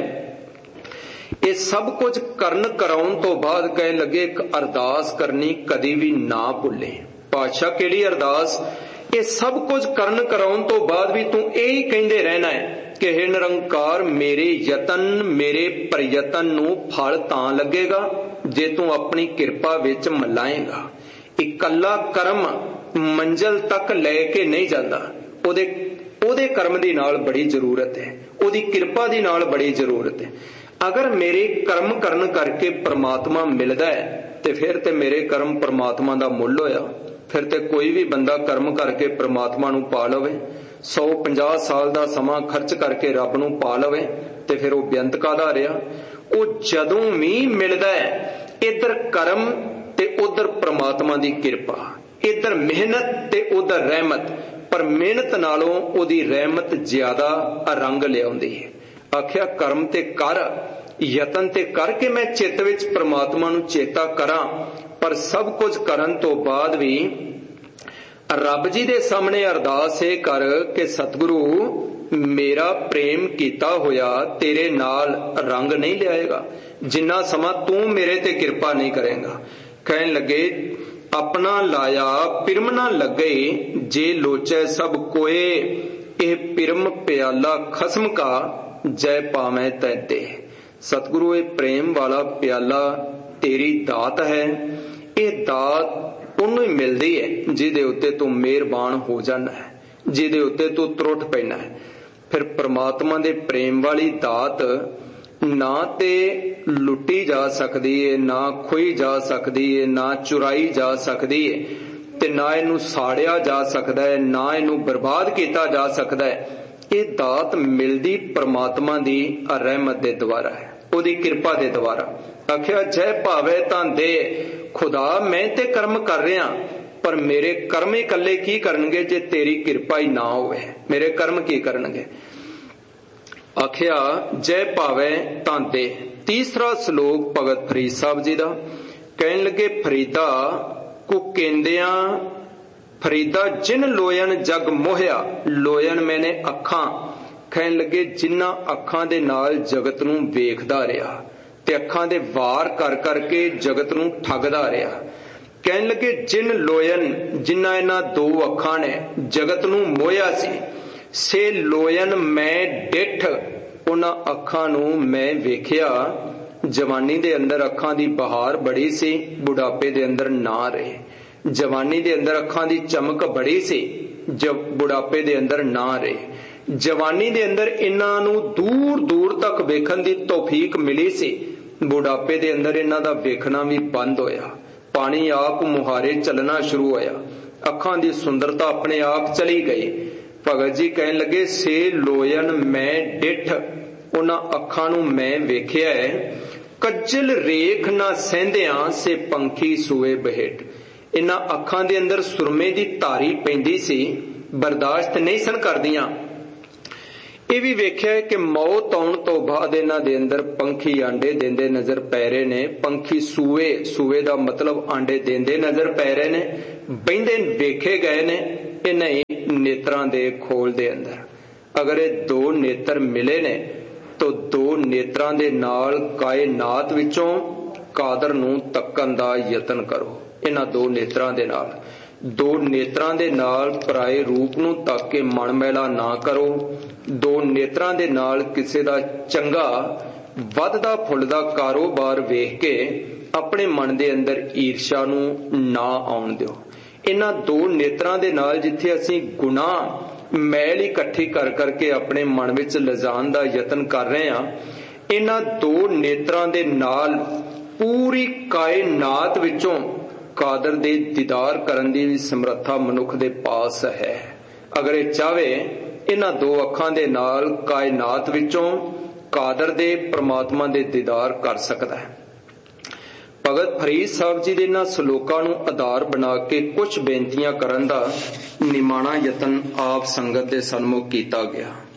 ਇਹ ਸਭ ਕੁਝ ਕਰਨ ਕਰਾਉਣ ਤੋਂ ਬਾਅਦ ਕਹਿਣ ਲੱਗੇ, ਇੱਕ ਅਰਦਾਸ ਕਰਨੀ ਕਦੀ ਵੀ ਨਾ ਭੁੱਲੇ। ਪਾਤਸ਼ਾਹ ਕਿਹੜੀ ਅਰਦਾਸ? ਇਹ ਸਭ ਕੁਝ ਕਰਨ ਕਰਾਉਣ ਤੋਂ ਬਾਅਦ ਵੀ ਤੂੰ ਇਹੀ ਕਹਿੰਦੇ ਰਹਿਣਾ ਹੈ ਕਿ ਹੇ ਨਿਰੰਕਾਰ, ਮੇਰੇ ਯਤਨ, ਮੇਰੇ ਪ੍ਰਯਤਨ ਨੂੰ ਫਲ ਤਾਂ ਲੱਗੇਗਾ ਜੇ ਤੂੰ ਆਪਣੀ ਕਿਰਪਾ ਵਿੱਚ ਮਿਲਾਏਗਾ। ਇਕੱਲਾ ਕਰਮ ਮੰਜ਼ਿਲ ਤੱਕ ਲੈ ਕੇ ਨਹੀਂ ਜਾਂਦਾ, ਉਹਦੇ ਕਰਮ ਦੀ ਨਾਲ ਬੜੀ ਜ਼ਰੂਰਤ ਹੈ, ਉਹਦੀ ਕਿਰਪਾ ਦੀ ਨਾਲ ਬੜੀ ਜ਼ਰੂਰਤ ਹੈ। ਅਗਰ ਮੇਰੇ ਕਰਮ ਕਰਨ ਕਰਕੇ ਪ੍ਰਮਾਤਮਾ ਮਿਲਦਾ ਹੈ ਤੇ ਫਿਰ ਤੇ ਮੇਰੇ ਕਰਮ ਪ੍ਰਮਾਤਮਾ ਦਾ ਮੁੱਲ ਹੋਇਆ। ਫਿਰ ਤੇ ਕੋਈ ਵੀ ਬੰਦਾ ਕਰਮ ਕਰਕੇ ਪ੍ਰਮਾਤਮਾ ਨੂੰ ਪਾ ਲਵੇ, 150 ਸਾਲ ਦਾ ਸਮਾਂ ਖਰਚ ਕਰਕੇ ਰੱਬ ਨੂੰ ਪਾ ਲਵੇ, ਤੇ ਫਿਰ ਉਹ ਬੇਅੰਤ ਕਾਹਦਾ ਰਿਹਾ? ਉਹ ਜਦੋਂ ਵੀ ਮਿਲਦਾ ਹੈ, ਇੱਧਰ ਕਰਮ ਤੇ ਉਧਰ ਪ੍ਰਮਾਤਮਾ ਦੀ ਕਿਰਪਾ, ਇੱਧਰ ਮਿਹਨਤ ਤੇ ਉਧਰ ਰਹਿਮਤ, ਪਰ ਮਿਹਨਤ ਨਾਲੋਂ ਉਹਦੀ ਰਹਿਮਤ ਜ਼ਿਆਦਾ ਰੰਗ ਲਿਆਉਂਦੀ ਹੈ। ਆਖਿਆ ਕਰਮ ਤੇ ਕਰ, ਯਤਨ ਤੇ ਕਰਕੇ ਮੈਂ ਚਿੱਤ ਵਿੱਚ ਪ੍ਰਮਾਤਮਾ ਨੂੰ ਚੇਤਾ ਕਰਾਂ, ਪਰ ਸਭ ਕੁਝ ਕਰਨ ਤੋਂ ਬਾਅਦ ਵੀ ਰੱਬ ਜੀ ਦੇ ਸਾਹਮਣੇ ਅਰਦਾਸ ਇਹ ਕਰ ਕਿ ਸਤਿਗੁਰੂ, ਮੇਰਾ ਪ੍ਰੇਮ ਕੀਤਾ ਹੋਇਆ ਤੇਰੇ ਨਾਲ ਰੰਗ ਨਹੀਂ ਲਿਆਏਗਾ ਜਿੰਨਾ ਸਮਾਂ ਤੂੰ ਮੇਰੇ ਤੇ ਕਿਰਪਾ ਨਹੀਂ ਕਰੇਗਾ। ਕਹਿਣ ਲੱਗੇ, ਆਪਣਾ ਲਾਇਆ ਪਿਰਮ ਨਾ ਲੱਗੇ, ਜੇ ਲੋਚੈ ਸਭ ਕੋਏ। ਇਹ ਪਿਰਮ ਪਿਆਲਾ ਖਸਮ ਕਾ, ਜੈ ਪਾਵੇਂ ਤੈ ਤੇ। ਸਤਿਗੁਰੂ, ਇਹ ਪ੍ਰੇਮ ਵਾਲਾ ਪਿਆਲਾ ਤੇਰੀ ਦਾਤ ਹੈ। ਇਹ ਦਾਤ ਉਹਨੂੰ ਹੀ ਮਿਲਦੀ ਹੈ ਜਿਹਦੇ ਉੱਤੇ ਤੂੰ ਮਿਹਰਬਾਨ ਹੋ ਜਾਣਾ ਹੈ, ਜਿਹਦੇ ਉੱਤੇ ਤੂੰ ਤਰੁੱਠ ਪੈਣਾ ਹੈ। ਫਿਰ ਪ੍ਰਮਾਤਮਾ ਦੇ ਪ੍ਰੇਮ ਵਾਲੀ ਦਾਤ ਨਾ ਤੇ ਲੁੱਟੀ ਜਾ ਸਕਦੀ ਹੈ, ਨਾ ਖੋਈ ਜਾ ਸਕਦੀ ਹੈ, ਨਾ ਚੁਰਾਈ ਜਾ ਸਕਦੀ ਹੈ, ਤੇ ਨਾ ਇਹਨੂੰ ਸਾੜਿਆ ਜਾ ਸਕਦਾ ਹੈ, ਨਾ ਇਹਨੂੰ ਬਰਬਾਦ ਕੀਤਾ ਜਾ ਸਕਦਾ ਹੈ। ਇਹ ਦਾਤ ਮਿਲਦੀ ਪ੍ਰਮਾਤਮਾ ਦੀ ਰਹਿਮਤ ਦੇ ਦੁਆਰਾ ਹੈ, ਉਹਦੀ ਕਿਰਪਾ ਦੇ ਦੁਆਰਾ। ਆਖਿਆ, ਜੈ ਭਾਵੇ ਤਾਂ ਦੇ। ਖੁਦਾ, ਮੈਂ ਤੇ ਕਰਮ ਕਰ ਰਿਹਾ, ਪਰ ਮੇਰੇ ਕਰਮ ਇਕੱਲੇ ਕੀ ਕਰਨਗੇ ਜੇ ਤੇਰੀ ਕਿਰਪਾ ਹੀ ਨਾ ਹੋਵੇ? ਮੇਰੇ ਕਰਮ ਕੀ ਕਰਨਗੇ? ਆਖਿਆ, ਜੈ ਭਾਵੇ ਤਾਂ ਦੇ। ਤੀਸਰਾ ਸ਼ਲੋਕ ਭਗਤ ਫਰੀਦ ਸਾਹਿਬ ਜੀ ਦਾ। ਕਹਿਣ ਲੱਗੇ, ਫਰੀਦਾ ਕੋ ਕਹਿੰਦਿਆਂ, ਫਰੀਦਾ ਜਿਨ ਲੋਇਨ ਜਗ ਮੋਹਿਆ। ਲੋਇਨ ਮੈਨੇ ਅੱਖਾਂ। ਕਹਿਣ ਲੱਗੇ, ਜਿਨ੍ਹਾਂ ਅੱਖਾਂ ਦੇ ਨਾਲ ਜਗਤ ਨੂੰ ਵੇਖਦਾ ਰਿਹਾ ਤੇ ਅੱਖਾਂ ਦੇ ਵਾਰ ਕਰ ਕਰਕੇ ਜਗਤ ਨੂੰ ਠੱਗਦਾ ਰਿਹਾ। ਕਹਿਣ ਲੱਗੇ, ਜਿਨ ਲੋਇਨ, ਜਿਨ੍ਹਾਂ ਇਹਨਾਂ ਦੋ ਅੱਖਾਂ ਨੇ ਜਗਤ ਨੂੰ ਮੋਹਿਆ ਸੀ, ਸੇ ਲੋਇਨ ਮੈਂ ਡਿੱਠ। ਉਹਨਾਂ ਅੱਖਾਂ ਨੂੰ ਮੈਂ ਵੇਖਿਆ। ਜਵਾਨੀ ਦੇ ਅੰਦਰ ਅੱਖਾਂ ਦੀ ਬਹਾਰ ਬੜੀ ਸੀ, ਬੁਢਾਪੇ ਦੇ ਅੰਦਰ ਨਾ ਰਹੇ। ਜਵਾਨੀ ਦੇ ਅੰਦਰ ਅੱਖਾਂ ਦੀ ਚਮਕ ਬੜੀ ਸੀ, ਬੁਢਾਪੇ ਦੇ ਅੰਦਰ ਨਾ ਰਹੇ। ਜਵਾਨੀ ਦੇ ਅੰਦਰ ਇਹਨਾਂ ਨੂੰ ਦੂਰ ਦੂਰ ਤੱਕ ਵੇਖਣ ਦੀ ਤੌਫੀਕ ਮਿਲੀ ਸੀ, ਬੁਢਾਪੇ ਦੇ ਅੰਦਰ ਇਹਨਾਂ ਦਾ ਵੇਖਣਾ ਵੀ ਬੰਦ ਹੋਇਆ। ਪਾਣੀ ਆਪ ਮੁਹਾਰੇ ਚੱਲਣਾ ਸ਼ੁਰੂ ਹੋਇਆ, ਅੱਖਾਂ ਦੀ ਸੁੰਦਰਤਾ ਆਪਣੇ ਆਪ ਚਲੀ ਗਈ। ਭਗਤ ਜੀ ਕਹਿਣ ਲੱਗੇ, ਸੇ ਲੋਇਨ ਮੈਂ ਡਿੱਠ। ਉਹਨਾਂ ਅੱਖਾਂ ਨੂੰ ਮੈਂ ਵੇਖਿਆ ਹੈ, ਕੱਜਲ ਰੇਖ ਨਾ ਸਹਿੰਦਿਆਂ ਸੇ ਪੰਖੀ ਸੂਏ ਬਹੇਟ। ਇਹਨਾਂ ਅੱਖਾਂ ਦੇ ਅੰਦਰ ਸੁਰਮੇ ਦੀ ਧਾਰੀ ਪੈਂਦੀ ਸੀ, ਬਰਦਾਸ਼ਤ ਨਹੀਂ ਸਨ ਕਰਦੀਆਂ। ਇਹ ਵੀ ਵੇਖਿਆ ਕਿ ਮੌਤ ਆਉਣ ਤੋਂ ਬਾਅਦ ਇਹਨਾਂ ਦੇ ਅੰਦਰ ਪੰਖੀ ਆਂਡੇ ਦਿੰਦੇ ਨਜ਼ਰ ਪੈ ਰਹੇ ਨੇ। ਪੰਖੀ ਸੂਏ ਦਾ ਮਤਲਬ ਆਂਡੇ ਦਿੰਦੇ ਨਜ਼ਰ ਪੈ ਰਹੇ ਨੇ, ਬਹਿੰਦੇ ਵੇਖੇ ਗਏ ਨੇ ਇਹਨਾਂ ਨੇਤਰਾਂ ਦੇ ਖੋਲ ਦੇ ਅੰਦਰ। ਅਗਰ ਇਹ ਦੋ ਨੇਤਰ ਮਿਲੇ ਨੇ ਤਾਂ ਦੋ ਨੇਤਰਾਂ ਦੇ ਨਾਲ ਕਾਇਨਾਤ ਵਿੱਚੋਂ ਕਾਦਰ ਨੂੰ ਤੱਕਣ ਦਾ ਯਤਨ ਕਰੋ। ਇਹਨਾਂ ਦੋ ਨੇਤਰਾਂ ਦੇ ਨਾਲ ਪਰਾਏ ਰੂਪ ਨੂੰ ਤੱਕ ਕੇ ਮਨ ਮੈਲਾ ਨਾ ਕਰੋ। ਦੋ ਨੇਤਰਾਂ ਦੇ ਨਾਲ ਕਿਸੇ ਦਾ ਚੰਗਾ ਵੱਧਦਾ ਫੁੱਲਦਾ ਕਾਰੋਬਾਰ ਵੇਖ ਕੇ ਆਪਣੇ ਮਨ ਦੇ ਅੰਦਰ ਈਰਸ਼ਾ ਨੂੰ ਨਾ ਆਉਣ ਦਿਓ। ਇਹਨਾਂ ਦੋ ਨੇਤਰਾਂ ਦੇ ਨਾਲ ਜਿੱਥੇ ਅਸੀਂ ਗੁਨਾਹ ਮੈਲ ਇਕੱਠੀ ਕਰ ਕਰਕੇ ਆਪਣੇ ਮਨ ਵਿੱਚ ਲਿਜਾਣ ਦਾ ਯਤਨ ਕਰ ਰਹੇ ਹਾਂ, ਇਹਨਾਂ ਦੋ ਨੇਤਰਾਂ ਦੇ ਨਾਲ ਪੂਰੀ ਕਾਇਨਾਤ ਵਿੱਚੋਂ ਕਾਦਰ ਦੇ ਦੀਦਾਰ ਕਰਨ ਦੀ ਵੀ ਸਮਰੱਥਾ ਮਨੁੱਖ ਦੇ ਪਾਸ ਹੈ। ਅਗਰ ਇਹ ਚਾਹੇ ਇਹਨਾਂ ਦੋ ਅੱਖਾਂ ਦੇ ਨਾਲ ਕਾਇਨਾਤ ਵਿੱਚੋਂ ਕਾਦਰ ਦੇ ਪ੍ਰਮਾਤਮਾ ਦੇ ਦੀਦਾਰ ਕਰ ਸਕਦਾ ਹੈ। ਭਗਤ ਫਰੀਦ ਸਾਹਿਬ ਜੀ ਦੇ ਇਹਨਾਂ ਸਲੋਕਾਂ ਨੂੰ ਆਧਾਰ ਬਣਾ ਕੇ ਕੁਝ ਬੇਨਤੀਆਂ ਕਰਨ ਦਾ ਨਿਮਾਣਾ ਯਤਨ ਆਪ ਸੰਗਤ ਦੇ ਸਨਮੁਖ ਕੀਤਾ ਗਿਆ।